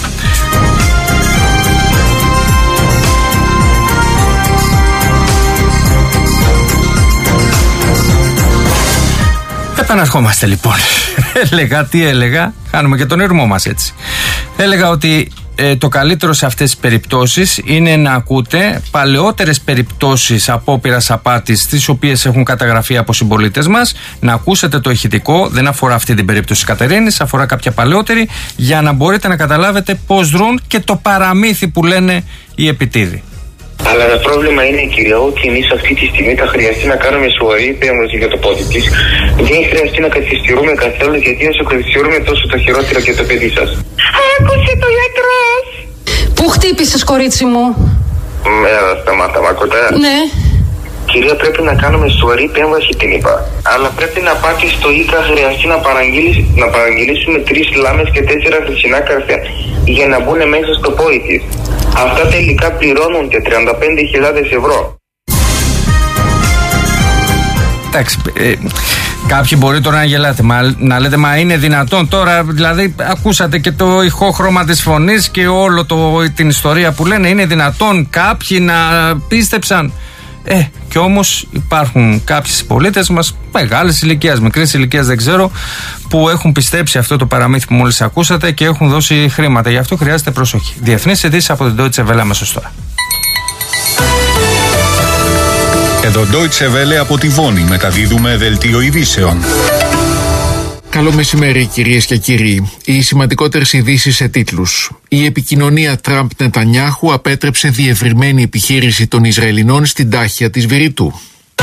Επαναρχόμαστε λοιπόν. Τι έλεγα, κάνουμε και τον ερμό μας έτσι. Έλεγα ότι το καλύτερο σε αυτές τις περιπτώσεις είναι να ακούτε παλαιότερες περιπτώσεις απόπειρας απάτης, τις οποίες έχουν καταγραφεί από συμπολίτες μας, να ακούσετε το ηχητικό, δεν αφορά αυτή την περίπτωση της Κατερίνης, αφορά κάποια παλαιότερη, για να μπορείτε να καταλάβετε πώς δρούν και το παραμύθι που λένε οι επιτίδοι. Αλλά το πρόβλημα είναι, κυρία, ότι εμείς αυτή τη στιγμή θα χρειαστεί να κάνουμε σοβαρή επέμβαση για το πόδι της. Δεν χρειαστεί να καθυστερούμε καθόλου, γιατί όσο καθυστερούμε τόσο το χειρότερο και το παιδί σας. Άκουσε το γιατρός! Πού χτύπησες, κορίτσι μου? Σταμάτα, μ' ακούτε? Ναι. Κυρία, πρέπει να κάνουμε σοβαρή επέμβαση, την είπα. Αλλά πρέπει να πάτε στο ΙΚΑ, χρειαστεί να παραγγείλουμε 3 λάμες και 4 χρυσινά καρφιά για να μπουν μέσα στο πόδι της. Αυτά τελικά πληρώνονται 35.000 ευρώ. Εντάξει, κάποιοι μπορεί τώρα να γελάτε, να λέτε μα είναι δυνατόν τώρα, δηλαδή ακούσατε και το ηχόχρωμα της φωνής και όλο την ιστορία που λένε, είναι δυνατόν κάποιοι να πίστεψαν? Και όμως υπάρχουν κάποιοι πολίτες μας μεγάλης ηλικίας, μικρής ηλικίας δεν ξέρω, που έχουν πιστέψει αυτό το παραμύθι που μόλις ακούσατε και έχουν δώσει χρήματα. Γι' αυτό χρειάζεται προσοχή. Διεθνείς ειδήσεις από την Deutsche Welle αμέσως τώρα. Εδώ Deutsche Welle από τη Βόνη μεταδίδουμε δελτίο ειδήσεων. Καλό μεσημέρι, κυρίες και κύριοι. Οι σημαντικότερες ειδήσεις σε τίτλους. Η επικοινωνία Τραμπ-Νετανιάχου απέτρεψε διευρυμένη επιχείρηση των Ισραηλινών στην Τάχια της Βηρητού.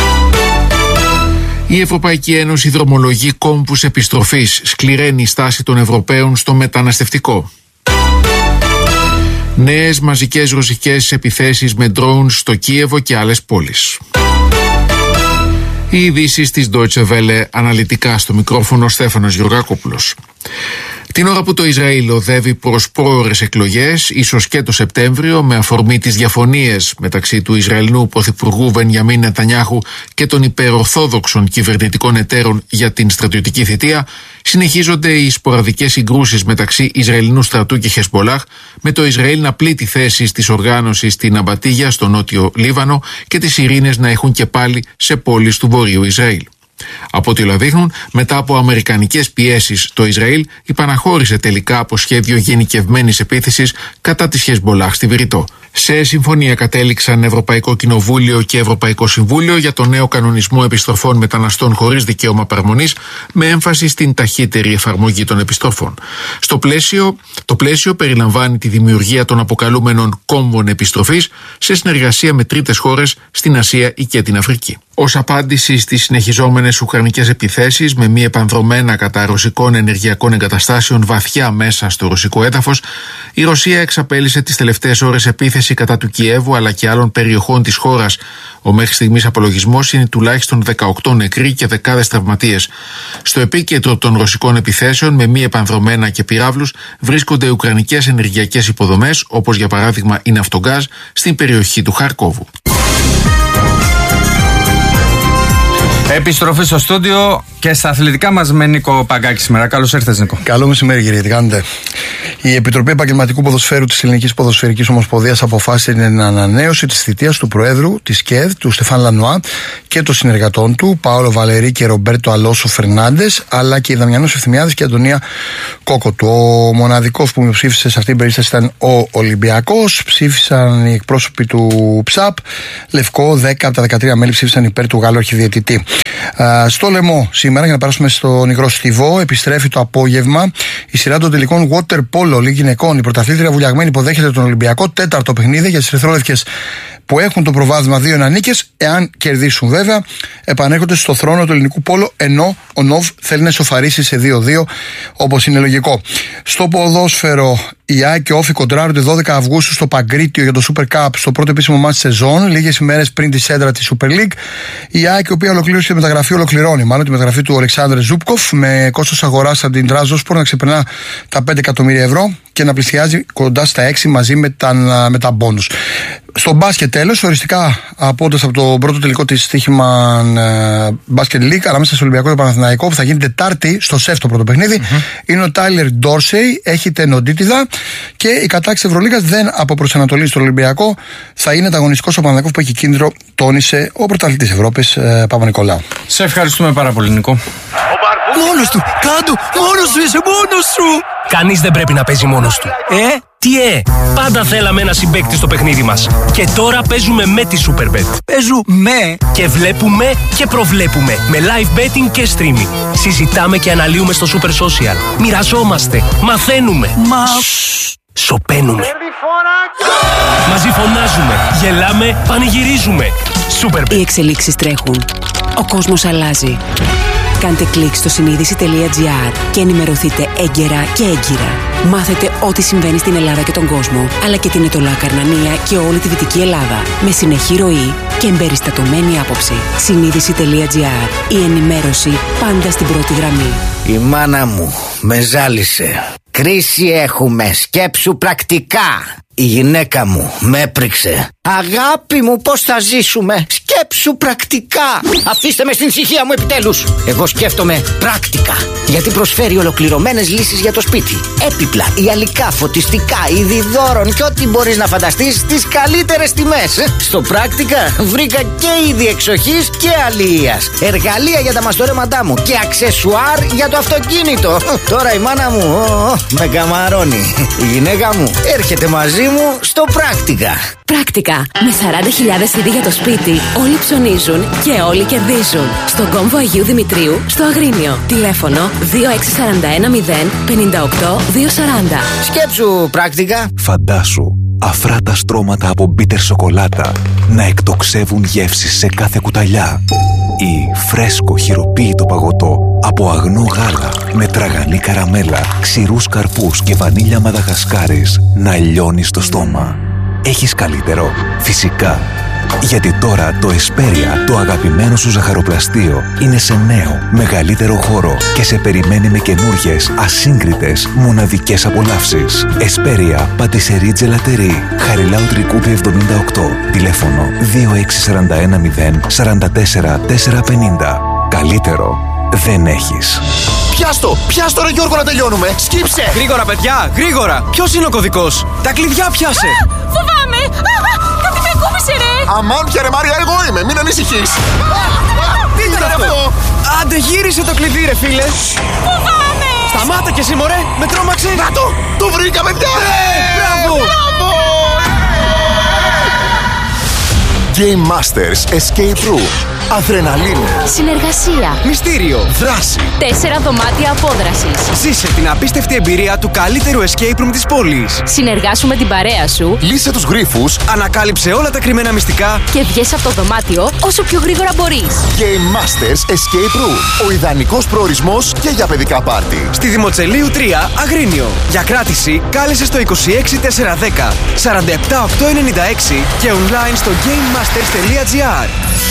Η Ευρωπαϊκή Ένωση δρομολογεί κόμβους επιστροφής, σκληραίνει η στάση των Ευρωπαίων στο μεταναστευτικό. Νέες μαζικές ρωσικές επιθέσεις με ντρόουν στο Κίεβο και άλλες πόλεις. Οι ειδήσεις της Deutsche Welle, αναλυτικά στο μικρόφωνο Στέφανος Γεωργακόπουλος. Την ώρα που το Ισραήλ οδεύει προς πρόωρες εκλογές, ίσως και το Σεπτέμβριο, με αφορμή τις διαφωνίες μεταξύ του Ισραηλινού Πρωθυπουργού Μπενιαμίν Νετανιάχου και των υπερορθόδοξων κυβερνητικών εταίρων για την στρατιωτική θητεία, συνεχίζονται οι σποραδικές συγκρούσεις μεταξύ Ισραηλινού στρατού και Χεσμπολάχ, με το Ισραήλ να πλήττει θέσεις της οργάνωσης στην Αμπατίγια, στο νότιο Λίβανο, και τις ειρήνες να έχουν και πάλι σε πόλεις του βορείου Ισραήλ. Από ό,τι όλα δείχνουν, μετά από αμερικανικές πιέσεις, το Ισραήλ υπαναχώρησε τελικά από σχέδιο γενικευμένης επίθεσης κατά της Χεσμπολάχ στη Βηρητό. Σε συμφωνία κατέληξαν Ευρωπαϊκό Κοινοβούλιο και Ευρωπαϊκό Συμβούλιο για το νέο κανονισμό επιστροφών μεταναστών χωρίς δικαίωμα παραμονής, με έμφαση στην ταχύτερη εφαρμογή των επιστροφών. Το πλαίσιο περιλαμβάνει τη δημιουργία των αποκαλούμενων κόμβων επιστροφής σε συνεργασία με τρίτες χώρες στην Ασία ή και την Αφρική. Ως απάντηση στις συνεχιζόμενες ουκρανικές επιθέσεις με μη επανδρομένα κατά ρωσικών ενεργειακών εγκαταστάσεων βαθιά μέσα στο ρωσικό έδαφος, η Ρωσία εξαπέλυσε τις τελευταίες ώρες επίθεση επίθεση κατά του Κιέβου αλλά και άλλων περιοχών της χώρας. Ο μέχρι στιγμής απολογισμός είναι τουλάχιστον 18 νεκροί και δεκάδες τραυματίες. Στο επίκεντρο των ρωσικών επιθέσεων με μη επανδρομένα και πυράβλους βρίσκονται ουκρανικές ενεργειακές υποδομές, όπως για παράδειγμα η Ναυτογκάζ στην περιοχή του Χαρκόβου. Επιστροφή στο στούντιο και στα αθλητικά μας με Νίκο Παγκάκη σήμερα. Καλώς ήρθες, Νίκο. Καλό μεσημέρι, κύριε. Τι κάνετε? Η Επιτροπή Επαγγελματικού Ποδοσφαίρου της Ελληνικής Ποδοσφαιρικής Ομοσπονδίας αποφάσισε την ανανέωση της θητείας του Προέδρου της ΚΕΔ, του Στεφάν Λανουά, και των συνεργατών του, Παόλο Βαλερή και Ρομπέρτο Αλόσο Φερνάντες, αλλά και η Δαμιανός Ευθυμιάδης και η Αντωνία Κόκοτου. Ο μοναδικός που ψήφισε σε αυτήν την περίσταση ήταν ο Ολυμπιακός. Ψήφισαν οι εκπρόσωποι του ΨΑΠ. Λευκό, 10 από τα 13 μέλη ψήφισαν υπέρ του Γάλλου αρχιδιαιτητή. Στο Λεμό, σήμερα, για να περάσουμε στο Νικρό Στιβό, επιστρέφει το απόγευμα η σειρά των τελικών Water Polo Λίγκ Γυναικών. Η πρωταθλήτρια Βουλιαγμένη υποδέχεται τον Ολυμπιακό, τέταρτο παιχνίδι για τις ερυθρόλευκες που έχουν το προβάδισμα 2 νίκες. Εάν κερδίσουν, βέβαια, επανέρχονται στο θρόνο του ελληνικού πόλο, ενώ ο Νοβ θέλει να ισοφαρίσει σε 2-2, όπως είναι λογικό. Στο ποδόσφαιρο, η ΑΕΚ και ο Όφη κοντράρονται 12 Αυγούστου στο Παγκρίτιο για το Super Cup, στο πρώτο επίσημο μάτς σεζόν, λίγες ημέρες πριν τη σέντρα της Super League. Η ΑΕΚ, η οποία ολοκλήρωσε τη μεταγραφή, ολοκληρώνει μάλλον τη μεταγραφή του Αλεξάνδρε Ζούπκοφ, με κόστος αγοράς από την Τράζοσπορ να ξεπερνά τα 5 εκατομμύρια ευρώ και να πλησιάζει κοντά στα 6 μαζί με τα μπόνους. Στο μπάσκετ, τέλος, οριστικά απόντας από το πρώτο τελικό της στοίχημα Μπάσκετ League ανάμεσα στο Ολυμπιακό και το Παναθηναϊκό, που θα γίνει Τετάρτη στο ΣΕΦ το πρώτο παιχνίδι, είναι ο Τάιλερ Ντόρσεϊ, έχει τενοντίτιδα και η κατάκτηση Ευρωλίγας δεν αποπροσανατολίζει στον Ολυμπιακό. Θα είναι ανταγωνιστικός ο Παναθηναϊκός που έχει κίνδυνο, τόνισε ο πρωταθλητής Ευρώπης Παπα-Νικολάου. Σε ευχαριστούμε πάρα πολύ, Νικό. Μόνος του! Κάντο! Μόνος σου είσαι, μόνος σου! Κανείς δεν πρέπει να παίζει μόνος του. Τι πάντα θέλαμε ένα συμπαίκτη στο παιχνίδι μας. Και τώρα παίζουμε με τη Superbet. Παίζουμε και βλέπουμε και προβλέπουμε. Με live betting και streaming. Συζητάμε και αναλύουμε στο Super Social. Μοιραζόμαστε. Μαθαίνουμε. Σοπαίνουμε. Μαζί φωνάζουμε. Γελάμε. Πανηγυρίζουμε. Superbet. Οι εξελίξεις τρέχουν. Ο κόσμος αλλάζει. Κάντε κλικ στο συνείδηση.gr και ενημερωθείτε έγκαιρα και έγκυρα. Μάθετε ό,τι συμβαίνει στην Ελλάδα και τον κόσμο, αλλά και την Ετωλά Καρνανία και όλη τη Δυτική Ελλάδα, με συνεχή ροή και εμπεριστατωμένη άποψη. Συνείδηση.gr. Η ενημέρωση πάντα στην πρώτη γραμμή. Η μάνα μου με ζάλισε. Κρίση έχουμε, σκέψου πρακτικά. Η γυναίκα μου με έπριξε. Αγάπη μου, πώς θα ζήσουμε? Σκέψου πρακτικά. Αφήστε με στην ησυχία μου επιτέλους. Εγώ σκέφτομαι πράκτικα, γιατί προσφέρει ολοκληρωμένες λύσεις για το σπίτι. Έπιπλα, ιαλικά, φωτιστικά, είδη δώρων και ό,τι μπορείς να φανταστείς στις καλύτερες τιμές. Στο πράκτικα βρήκα και είδη εξοχής και αλληλείας, εργαλεία για τα μαστορέματά μου και αξεσουάρ για το αυτοκίνητο. Τώρα η μάνα μου με καμαρώνει. Η γυναίκα μου έρχεται μαζί μου στο πράκτικα. Πράκτικα. Με 40.000 είδη για το σπίτι, όλοι ψωνίζουν και όλοι κερδίζουν. Στον κόμβο Αγίου Δημητρίου, στο Αγρίνιο. Τηλέφωνο 26410 58240. Σκέψου πράκτικα. Φαντάσου αφράτα στρώματα από μπίτερ σοκολάτα να εκτοξεύουν γεύσεις σε κάθε κουταλιά. Ή φρέσκο χειροποίητο παγωτό από αγνό γάλα με τραγανή καραμέλα, ξηρούς καρπούς και βανίλια μαδαγασκάρης να λιώνει στο στόμα. Έχεις καλύτερο? Φυσικά. Γιατί τώρα το Εσπέρια, το αγαπημένο σου ζαχαροπλαστείο, είναι σε νέο, μεγαλύτερο χώρο και σε περιμένει με καινούργιες, ασύγκριτες, μοναδικές απολαύσεις. Εσπέρια, πατησερί τζελατερί, Χαριλάου Τρικούπη 78, τηλέφωνο 26410 44 450. Καλύτερο δεν έχεις. Πιάστο ρε Γιώργο, να τελειώνουμε. Σκύψε! Γρήγορα παιδιά, γρήγορα. Ποιος είναι ο κωδικός? Τα κλειδιά πιάσε. Φοβάμαι. Κάτι με κούμπησε ρε. Αμάν πια ρε Μάρια, εγώ είμαι, μην ανησυχείς. Τι ήταν αυτό? Άντε γύρισε το κλειδί ρε φίλε. Φοβάμαι. Σταμάτα και εσύ μωρέ, με τρόμαξε. Να το βρήκα παιδιά. Μπράβο. Game Masters Escape Room. Αδρεναλίνες. Συνεργασία. Μυστήριο. Δράση. 4 δωμάτια απόδρασης. Ζήσε την απίστευτη εμπειρία του καλύτερου escape room της πόλης. Συνεργάσου με την παρέα σου. Λύσε τους γρίφους. Ανακάλυψε όλα τα κρυμμένα μυστικά. Και βγες από το δωμάτιο όσο πιο γρήγορα μπορείς. Game Masters Escape Room. Ο ιδανικός προορισμός και για παιδικά πάρτι. Στη Δημοτσελείου 3, Αγρίνιο. Για κράτηση, κάλεσε στο 26410 47896 και online στο gamemasters.gr.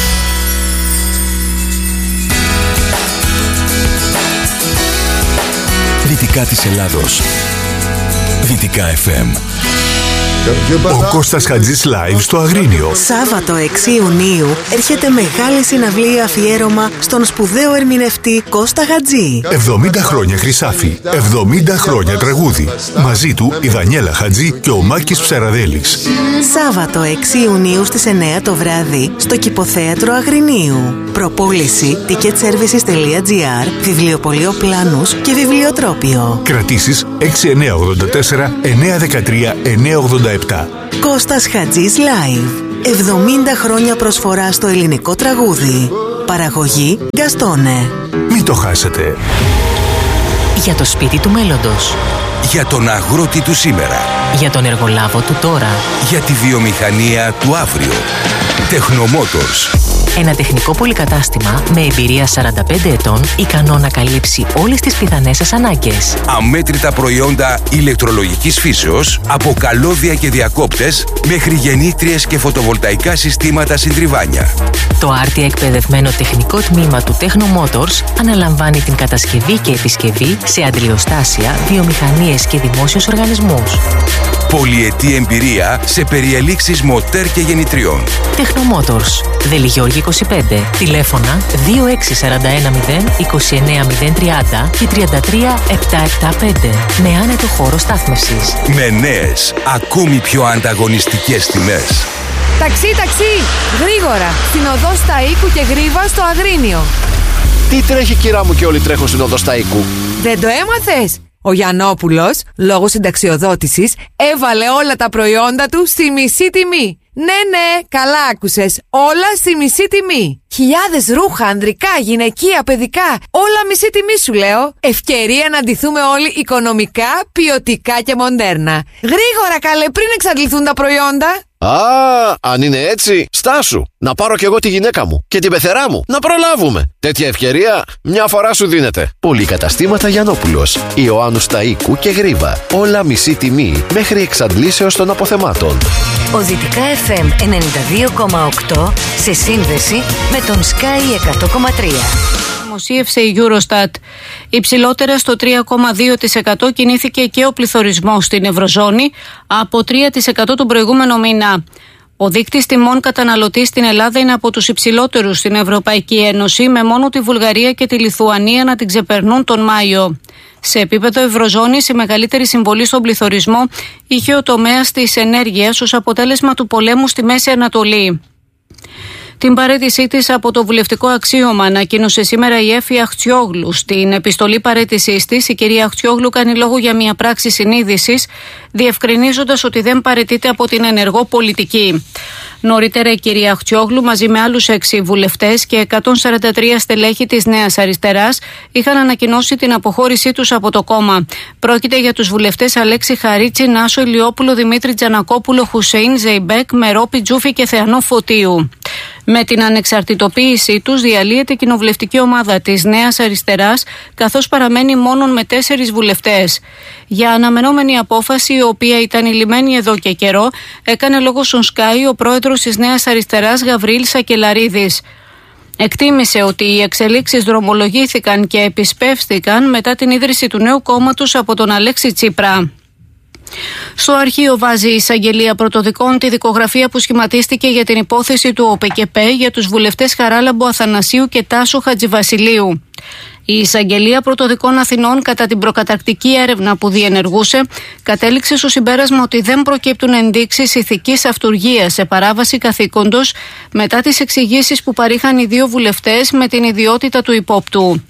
Δυτικά της Ελλάδος. Δυτικά FM. Ο Κώστας Χατζής live στο Αγρίνιο. Σάββατο 6 Ιουνίου έρχεται μεγάλη συναυλία αφιέρωμα στον σπουδαίο ερμηνευτή Κώστα Χατζή. 70 χρόνια Χρυσάφι, 70 χρόνια τραγούδι. Μαζί του η Δανιέλα Χατζή και ο Μάκης Ψαραδέλης. Σάββατο 6 Ιουνίου στις 9 το βράδυ στο Κηποθέατρο Αγρινίου. Προπόληση ticketservices.gr, βιβλιοπωλείο Πλάνους και βιβλιοτρόπιο. Κρατήσεις 6984 913 987. Κώστας Χατζής Live. 70 χρόνια προσφορά στο ελληνικό τραγούδι. Παραγωγή Γκαστόνε. Μην το χάσετε. Για το σπίτι του μέλλοντος. Για τον αγρότη του σήμερα. Για τον εργολάβο του τώρα. Για τη βιομηχανία του αύριο. Τεχνομότορς. Ένα τεχνικό πολυκατάστημα με εμπειρία 45 ετών, ικανό να καλύψει όλες τις πιθανές σας ανάγκες. Αμέτρητα προϊόντα ηλεκτρολογικής φύσεως, από καλώδια και διακόπτες, μέχρι γεννήτριες και φωτοβολταϊκά συστήματα συντριβάνια. Το άρτια εκπαιδευμένο τεχνικό τμήμα του Tecnomotors αναλαμβάνει την κατασκευή και επισκευή σε αντιλιοστάσια, βιομηχανίες και δημόσιους οργανισμούς. Πολυετή εμπειρία σε περιελήξεις μοτέρ και γεννητριών. Tecnomotors. Δελιγιώργη 25. Τηλέφωνα 26410 29030 και 33775. Με άνετο χώρο στάθμευσης. Με νέες, ακόμη πιο ανταγωνιστικές τιμές. Ταξί, γρήγορα! Στην οδό Σταΐκου και Γρίβα στο Αγρίνιο. Τι τρέχει, κυρά μου, και όλοι τρέχουν στην οδό Σταΐκου? Δεν το έμαθες? Ο Γιαννόπουλος, λόγω συνταξιοδότησης, έβαλε όλα τα προϊόντα του στη μισή τιμή. Ναι, καλά άκουσες. Όλα στη μισή τιμή. Χιλιάδες ρούχα, ανδρικά, γυναικεία, παιδικά. Όλα μισή τιμή σου λέω. Ευκαιρία να ντυθούμε όλοι οικονομικά, ποιοτικά και μοντέρνα. Γρήγορα καλέ, πριν εξαντληθούν τα προϊόντα. Α, αν είναι έτσι, στάσου. Να πάρω κι εγώ τη γυναίκα μου και την πεθερά μου. Να προλάβουμε. Τέτοια ευκαιρία μια φορά σου δίνεται. Πολυκαταστήματα Γιαννόπουλος, Ιωάννου Σταΐκου και Γρίβα. Όλα μισή τιμή μέχρι εξαντλήσεως των αποθεμάτων. Ο Δυτικά FM 92,8 σε σύνδεση με τον Sky 100,3. Δημοσίευσε η Eurostat. Υψηλότερα στο 3,2% κινήθηκε και ο πληθωρισμός στην Ευρωζώνη από 3% τον προηγούμενο μήνα. Ο δείκτης τιμών καταναλωτή στην Ελλάδα είναι από τους υψηλότερους στην Ευρωπαϊκή Ένωση, με μόνο τη Βουλγαρία και τη Λιθουανία να την ξεπερνούν τον Μάιο. Σε επίπεδο Ευρωζώνης, η μεγαλύτερη συμβολή στον πληθωρισμό είχε ο τομέας της ενέργειας ως αποτέλεσμα του πολέμου στη Μέση Ανατολή. Την παραίτησή της από το βουλευτικό αξίωμα ανακοίνωσε σήμερα η Έφη Αχτσιόγλου. Στην επιστολή παραίτησής της, η κυρία Αχτσιόγλου κάνει λόγο για μια πράξη συνείδησης, διευκρινίζοντας ότι δεν παραιτείται από την ενεργό πολιτική. Νωρίτερα, η κυρία Αχτσιόγλου μαζί με άλλους 6 βουλευτές και 143 στελέχη της Νέας Αριστεράς είχαν ανακοινώσει την αποχώρησή τους από το κόμμα. Πρόκειται για τους βουλευτές Αλέξη Χαρίτσι, Νάσο Ηλιόπουλο, Δημήτρη Τζανακόπουλο, Χουσέιν Ζεϊμπέκ, Μερόπη Τζούφη και Θεανό Φωτίου. Με την ανεξαρτητοποίησή τους διαλύεται η κοινοβουλευτική ομάδα της Νέας Αριστεράς, καθώς παραμένει μόνον με 4 βουλευτές. Για αναμενόμενη απόφαση, η οποία ήταν ηλυμένη εδώ και καιρό, έκανε λόγο στον Sky ο πρόεδρος της Νέας Αριστεράς Γαβρίλ Σακελαρίδης. Εκτίμησε ότι οι εξελίξεις δρομολογήθηκαν και επισπεύστηκαν μετά την ίδρυση του νέου κόμματος από τον Αλέξη Τσίπρα. Στο αρχείο βάζει η εισαγγελία πρωτοδικών τη δικογραφία που σχηματίστηκε για την υπόθεση του ΟΠΕΚΕΠΕ για τους βουλευτές Χαράλαμπο Αθανασίου και Τάσο Χατζηβασιλείου. Η εισαγγελία πρωτοδικών Αθηνών, κατά την προκαταρκτική έρευνα που διενεργούσε, κατέληξε στο συμπέρασμα ότι δεν προκύπτουν ενδείξεις ηθικής αυτουργίας σε παράβαση καθήκοντος μετά τις εξηγήσεις που παρήχαν οι 2 βουλευτές με την ιδιότητα του υπόπτου.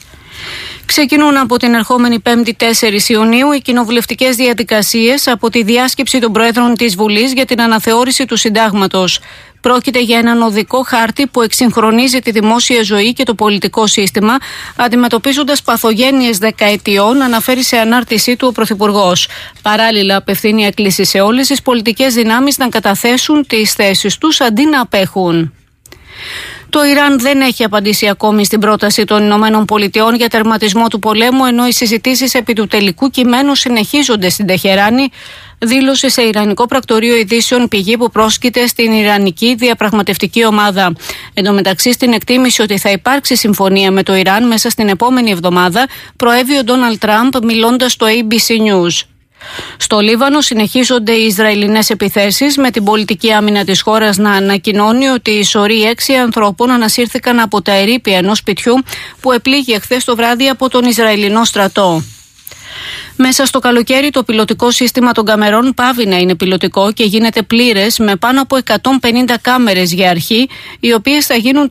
Ξεκινούν από την ερχόμενη 5η 4 Ιουνίου οι κοινοβουλευτικές διαδικασίες από τη διάσκεψη των Προέδρων της Βουλής για την αναθεώρηση του Συντάγματος. Πρόκειται για έναν οδικό χάρτη που εξυγχρονίζει τη δημόσια ζωή και το πολιτικό σύστημα, αντιμετωπίζοντας παθογένειες δεκαετιών, αναφέρει σε ανάρτησή του ο Πρωθυπουργός. Παράλληλα, απευθύνει έκκληση σε όλες τις πολιτικές δυνάμεις να καταθέσουν τις θέσεις τους αντί να απέχουν. Το Ιράν δεν έχει απαντήσει ακόμη στην πρόταση των Ηνωμένων Πολιτειών για τερματισμό του πολέμου, ενώ οι συζητήσεις επί του τελικού κειμένου συνεχίζονται στην Τεχεράνη, δήλωσε σε Ιρανικό πρακτορείο ειδήσεων πηγή που πρόσκειται στην Ιρανική διαπραγματευτική ομάδα. Εν τω μεταξύ, στην εκτίμηση ότι θα υπάρξει συμφωνία με το Ιράν μέσα στην επόμενη εβδομάδα, προέβη ο Ντόναλντ Τραμπ μιλώντας στο ABC News. Στο Λίβανο συνεχίζονται οι Ισραηλινές επιθέσεις, με την πολιτική άμυνα της χώρας να ανακοινώνει ότι οι σωροί 6 ανθρώπων ανασύρθηκαν από τα ερείπια ενός σπιτιού που επλήγει εχθές το βράδυ από τον Ισραηλινό στρατό. Μέσα στο καλοκαίρι το πιλωτικό σύστημα των καμερών πάβει να είναι πιλωτικό και γίνεται πλήρες, με πάνω από 150 κάμερες για αρχή, οι οποίες θα γίνουν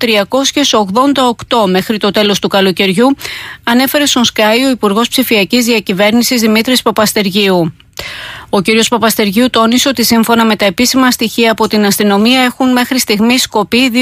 388 μέχρι το τέλος του καλοκαιριού, ανέφερε στον Sky ο Υπουργός Ψηφιακής Διακυβέρνησης Δημήτρης Παπαστεργίου. Ο κ. Παπαστεργίου τόνισε ότι σύμφωνα με τα επίσημα στοιχεία από την αστυνομία έχουν μέχρι στιγμής σκοπεί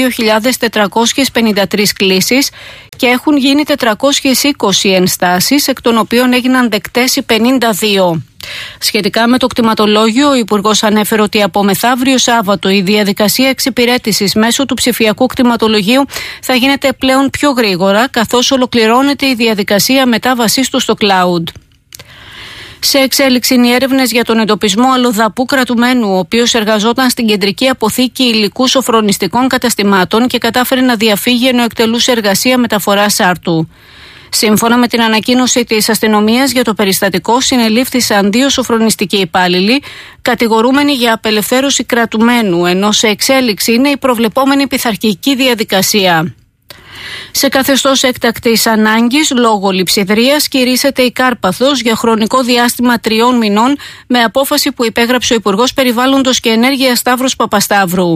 2.453 κλήσεις και έχουν γίνει 420 ενστάσεις, εκ των οποίων έγιναν δεκτές οι 52. Σχετικά με το κτηματολόγιο, ο Υπουργός ανέφερε ότι από μεθαύριο Σάββατο η διαδικασία εξυπηρέτησης μέσω του ψηφιακού κτηματολογίου θα γίνεται πλέον πιο γρήγορα, καθώς ολοκληρώνεται η διαδικασία μετάβασής του στο cloud. Σε εξέλιξη είναι οι έρευνες για τον εντοπισμό αλλοδαπού κρατουμένου, ο οποίος εργαζόταν στην κεντρική αποθήκη υλικού σοφρονιστικών καταστημάτων και κατάφερε να διαφύγει ενώ εκτελούσε εργασία μεταφοράς άρτου. Σύμφωνα με την ανακοίνωση της αστυνομίας για το περιστατικό, συνελήφθησαν 2 σοφρονιστικοί υπάλληλοι, κατηγορούμενοι για απελευθέρωση κρατουμένου, ενώ σε εξέλιξη είναι η προβλεπόμενη πειθαρχική διαδικασία. Σε καθεστώς έκτακτης ανάγκης, λόγω λειψιδρίας, κηρύσσεται η Κάρπαθος για χρονικό διάστημα 3 μηνών, με απόφαση που υπέγραψε ο Υπουργός Περιβάλλοντος και Ενέργειας Σταύρος Παπασταύρου.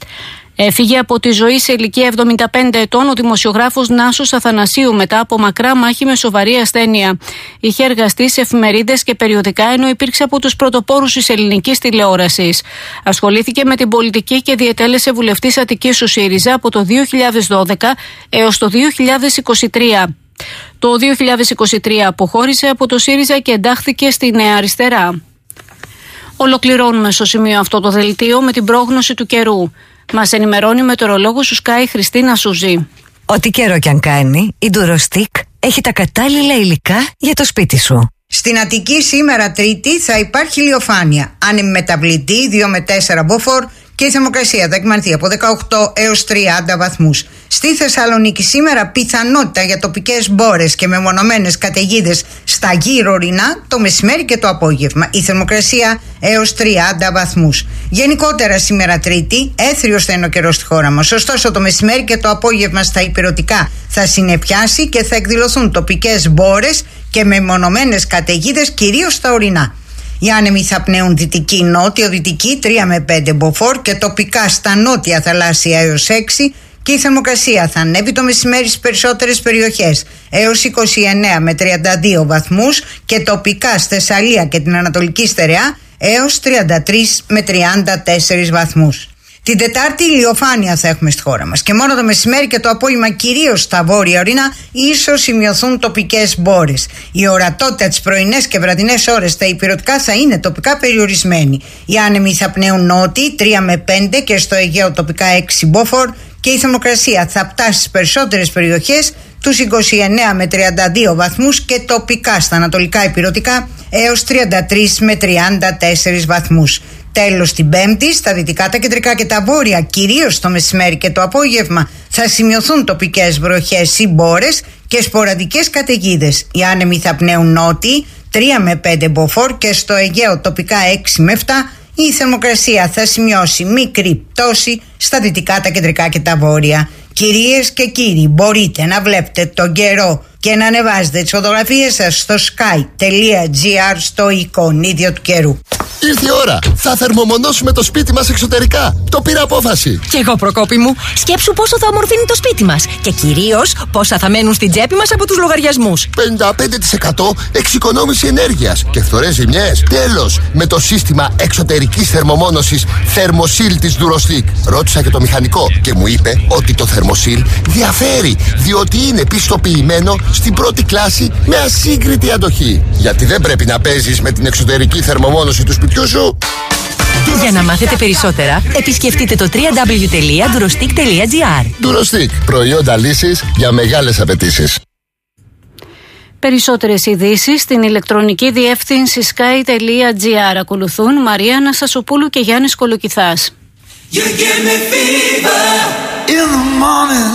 Έφυγε από τη ζωή σε ηλικία 75 ετών ο δημοσιογράφος Νάσος Αθανασίου μετά από μακρά μάχη με σοβαρή ασθένεια. Είχε εργαστεί σε εφημερίδες και περιοδικά, ενώ υπήρξε από τους πρωτοπόρους της ελληνικής τηλεόρασης. Ασχολήθηκε με την πολιτική και διετέλεσε βουλευτής Αττικής του ΣΥΡΙΖΑ από το 2012 έως το 2023. Το 2023 αποχώρησε από το ΣΥΡΙΖΑ και εντάχθηκε στη Νέα Αριστερά. Ολοκληρώνουμε στο σημείο αυτό το δελτίο με την πρόγνωση του καιρού. Μας ενημερώνει η μετεωρολόγος του Sky Χριστίνα Σουζή. Ό,τι καιρό κι αν κάνει, η Durostic έχει τα κατάλληλα υλικά για το σπίτι σου. Στην Αττική σήμερα Τρίτη θα υπάρχει ηλιοφάνεια. Άνεμη μεταβλητή 2 με 4 μποφόρ και η θερμοκρασία θα εκμανθεί από 18 έως 30 βαθμούς. Στη Θεσσαλονίκη σήμερα πιθανότητα για τοπικές μπόρες και μεμονωμένες καταιγίδες στα γύρω ορεινά το μεσημέρι και το απόγευμα. Η θερμοκρασία έως 30 βαθμούς. Γενικότερα σήμερα Τρίτη έθριος θα είναι ο καιρός στη χώρα μας. Ωστόσο το μεσημέρι και το απόγευμα στα υπηρετικά θα συνεπιάσει και θα εκδηλωθούν τοπικές μπόρες και μεμονωμένες καταιγίδες κυρίως στα ορεινά. Οι άνεμοι θα πνέουν δυτική νότιο-δυτική 3 με 5 μποφόρ και τοπικά στα νότια θαλάσσια έως 6 και η θερμοκρασία θα ανέβει το μεσημέρι στις περισσότερες περιοχές έως 29 με 32 βαθμούς και τοπικά στη Θεσσαλία και την Ανατολική Στερεά έως 33 με 34 βαθμούς. Την Τετάρτη ηλιοφάνεια θα έχουμε στη χώρα μας και μόνο το μεσημέρι και το απόγευμα κυρίως στα βόρεια ορεινά ίσως σημειωθούν τοπικές μπόρες. Η ορατότητα τις πρωινές και βραδινές ώρες στα υπηρετικά θα είναι τοπικά περιορισμένη. Οι άνεμοι θα πνέουν νότιοι 3 με 5 και στο Αιγαίο τοπικά 6 μποφόρ και η θερμοκρασία θα φτάσει στις περισσότερες περιοχές τους 29 με 32 βαθμούς και τοπικά στα ανατολικά υπηρετικά έως 33 με 34 βαθμούς. Τέλος την Πέμπτη, στα δυτικά, τα κεντρικά και τα βόρεια, κυρίως το μεσημέρι και το απόγευμα, θα σημειωθούν τοπικές βροχές ή μπόρες και σποραδικές καταιγίδες. Οι άνεμοι θα πνέουν νότιοι 3 με 5 μποφόρ και στο Αιγαίο τοπικά 6 με 7. Η θερμοκρασία θα σημειώσει μικρή πτώση στα δυτικά, τα κεντρικά και τα βόρεια. Κυρίες και κύριοι, μπορείτε να βλέπετε τον καιρό και να ανεβάζετε τις φωτογραφίες σας στο sky.gr στο εικονίδιο του καιρού. Ήρθε η ώρα. Θα θερμομονώσουμε το σπίτι μας εξωτερικά. Το πήρα απόφαση. Κι εγώ, Προκόπη μου. Σκέψου πόσο θα ομορφύνει το σπίτι μας. Και κυρίως πόσα θα μένουν στην τσέπη μας από τους λογαριασμούς. 55% εξοικονόμηση ενέργειας και φθορές ζημιές. Τέλος, με το σύστημα εξωτερικής θερμομόνωσης Thermosil της Durostick. Ρώτησα και το μηχανικό και μου είπε ότι το Thermosil διαφέρει, διότι είναι πιστοποιημένο στην πρώτη κλάση με ασύγκριτη αντοχή. Γιατί δεν πρέπει να παίζεις με την εξωτερική θερμομόνωση του σπιτιού σου. Για να μάθετε περισσότερα, επισκεφτείτε το www.durostick.gr. Durostick, προϊόντα λύσης για μεγάλες απαιτήσεις. Περισσότερες ειδήσεις στην ηλεκτρονική διεύθυνση sky.gr. Ακολουθούν Μαρία Αναστασοπούλου και Γιάννης Κολοκυθάς.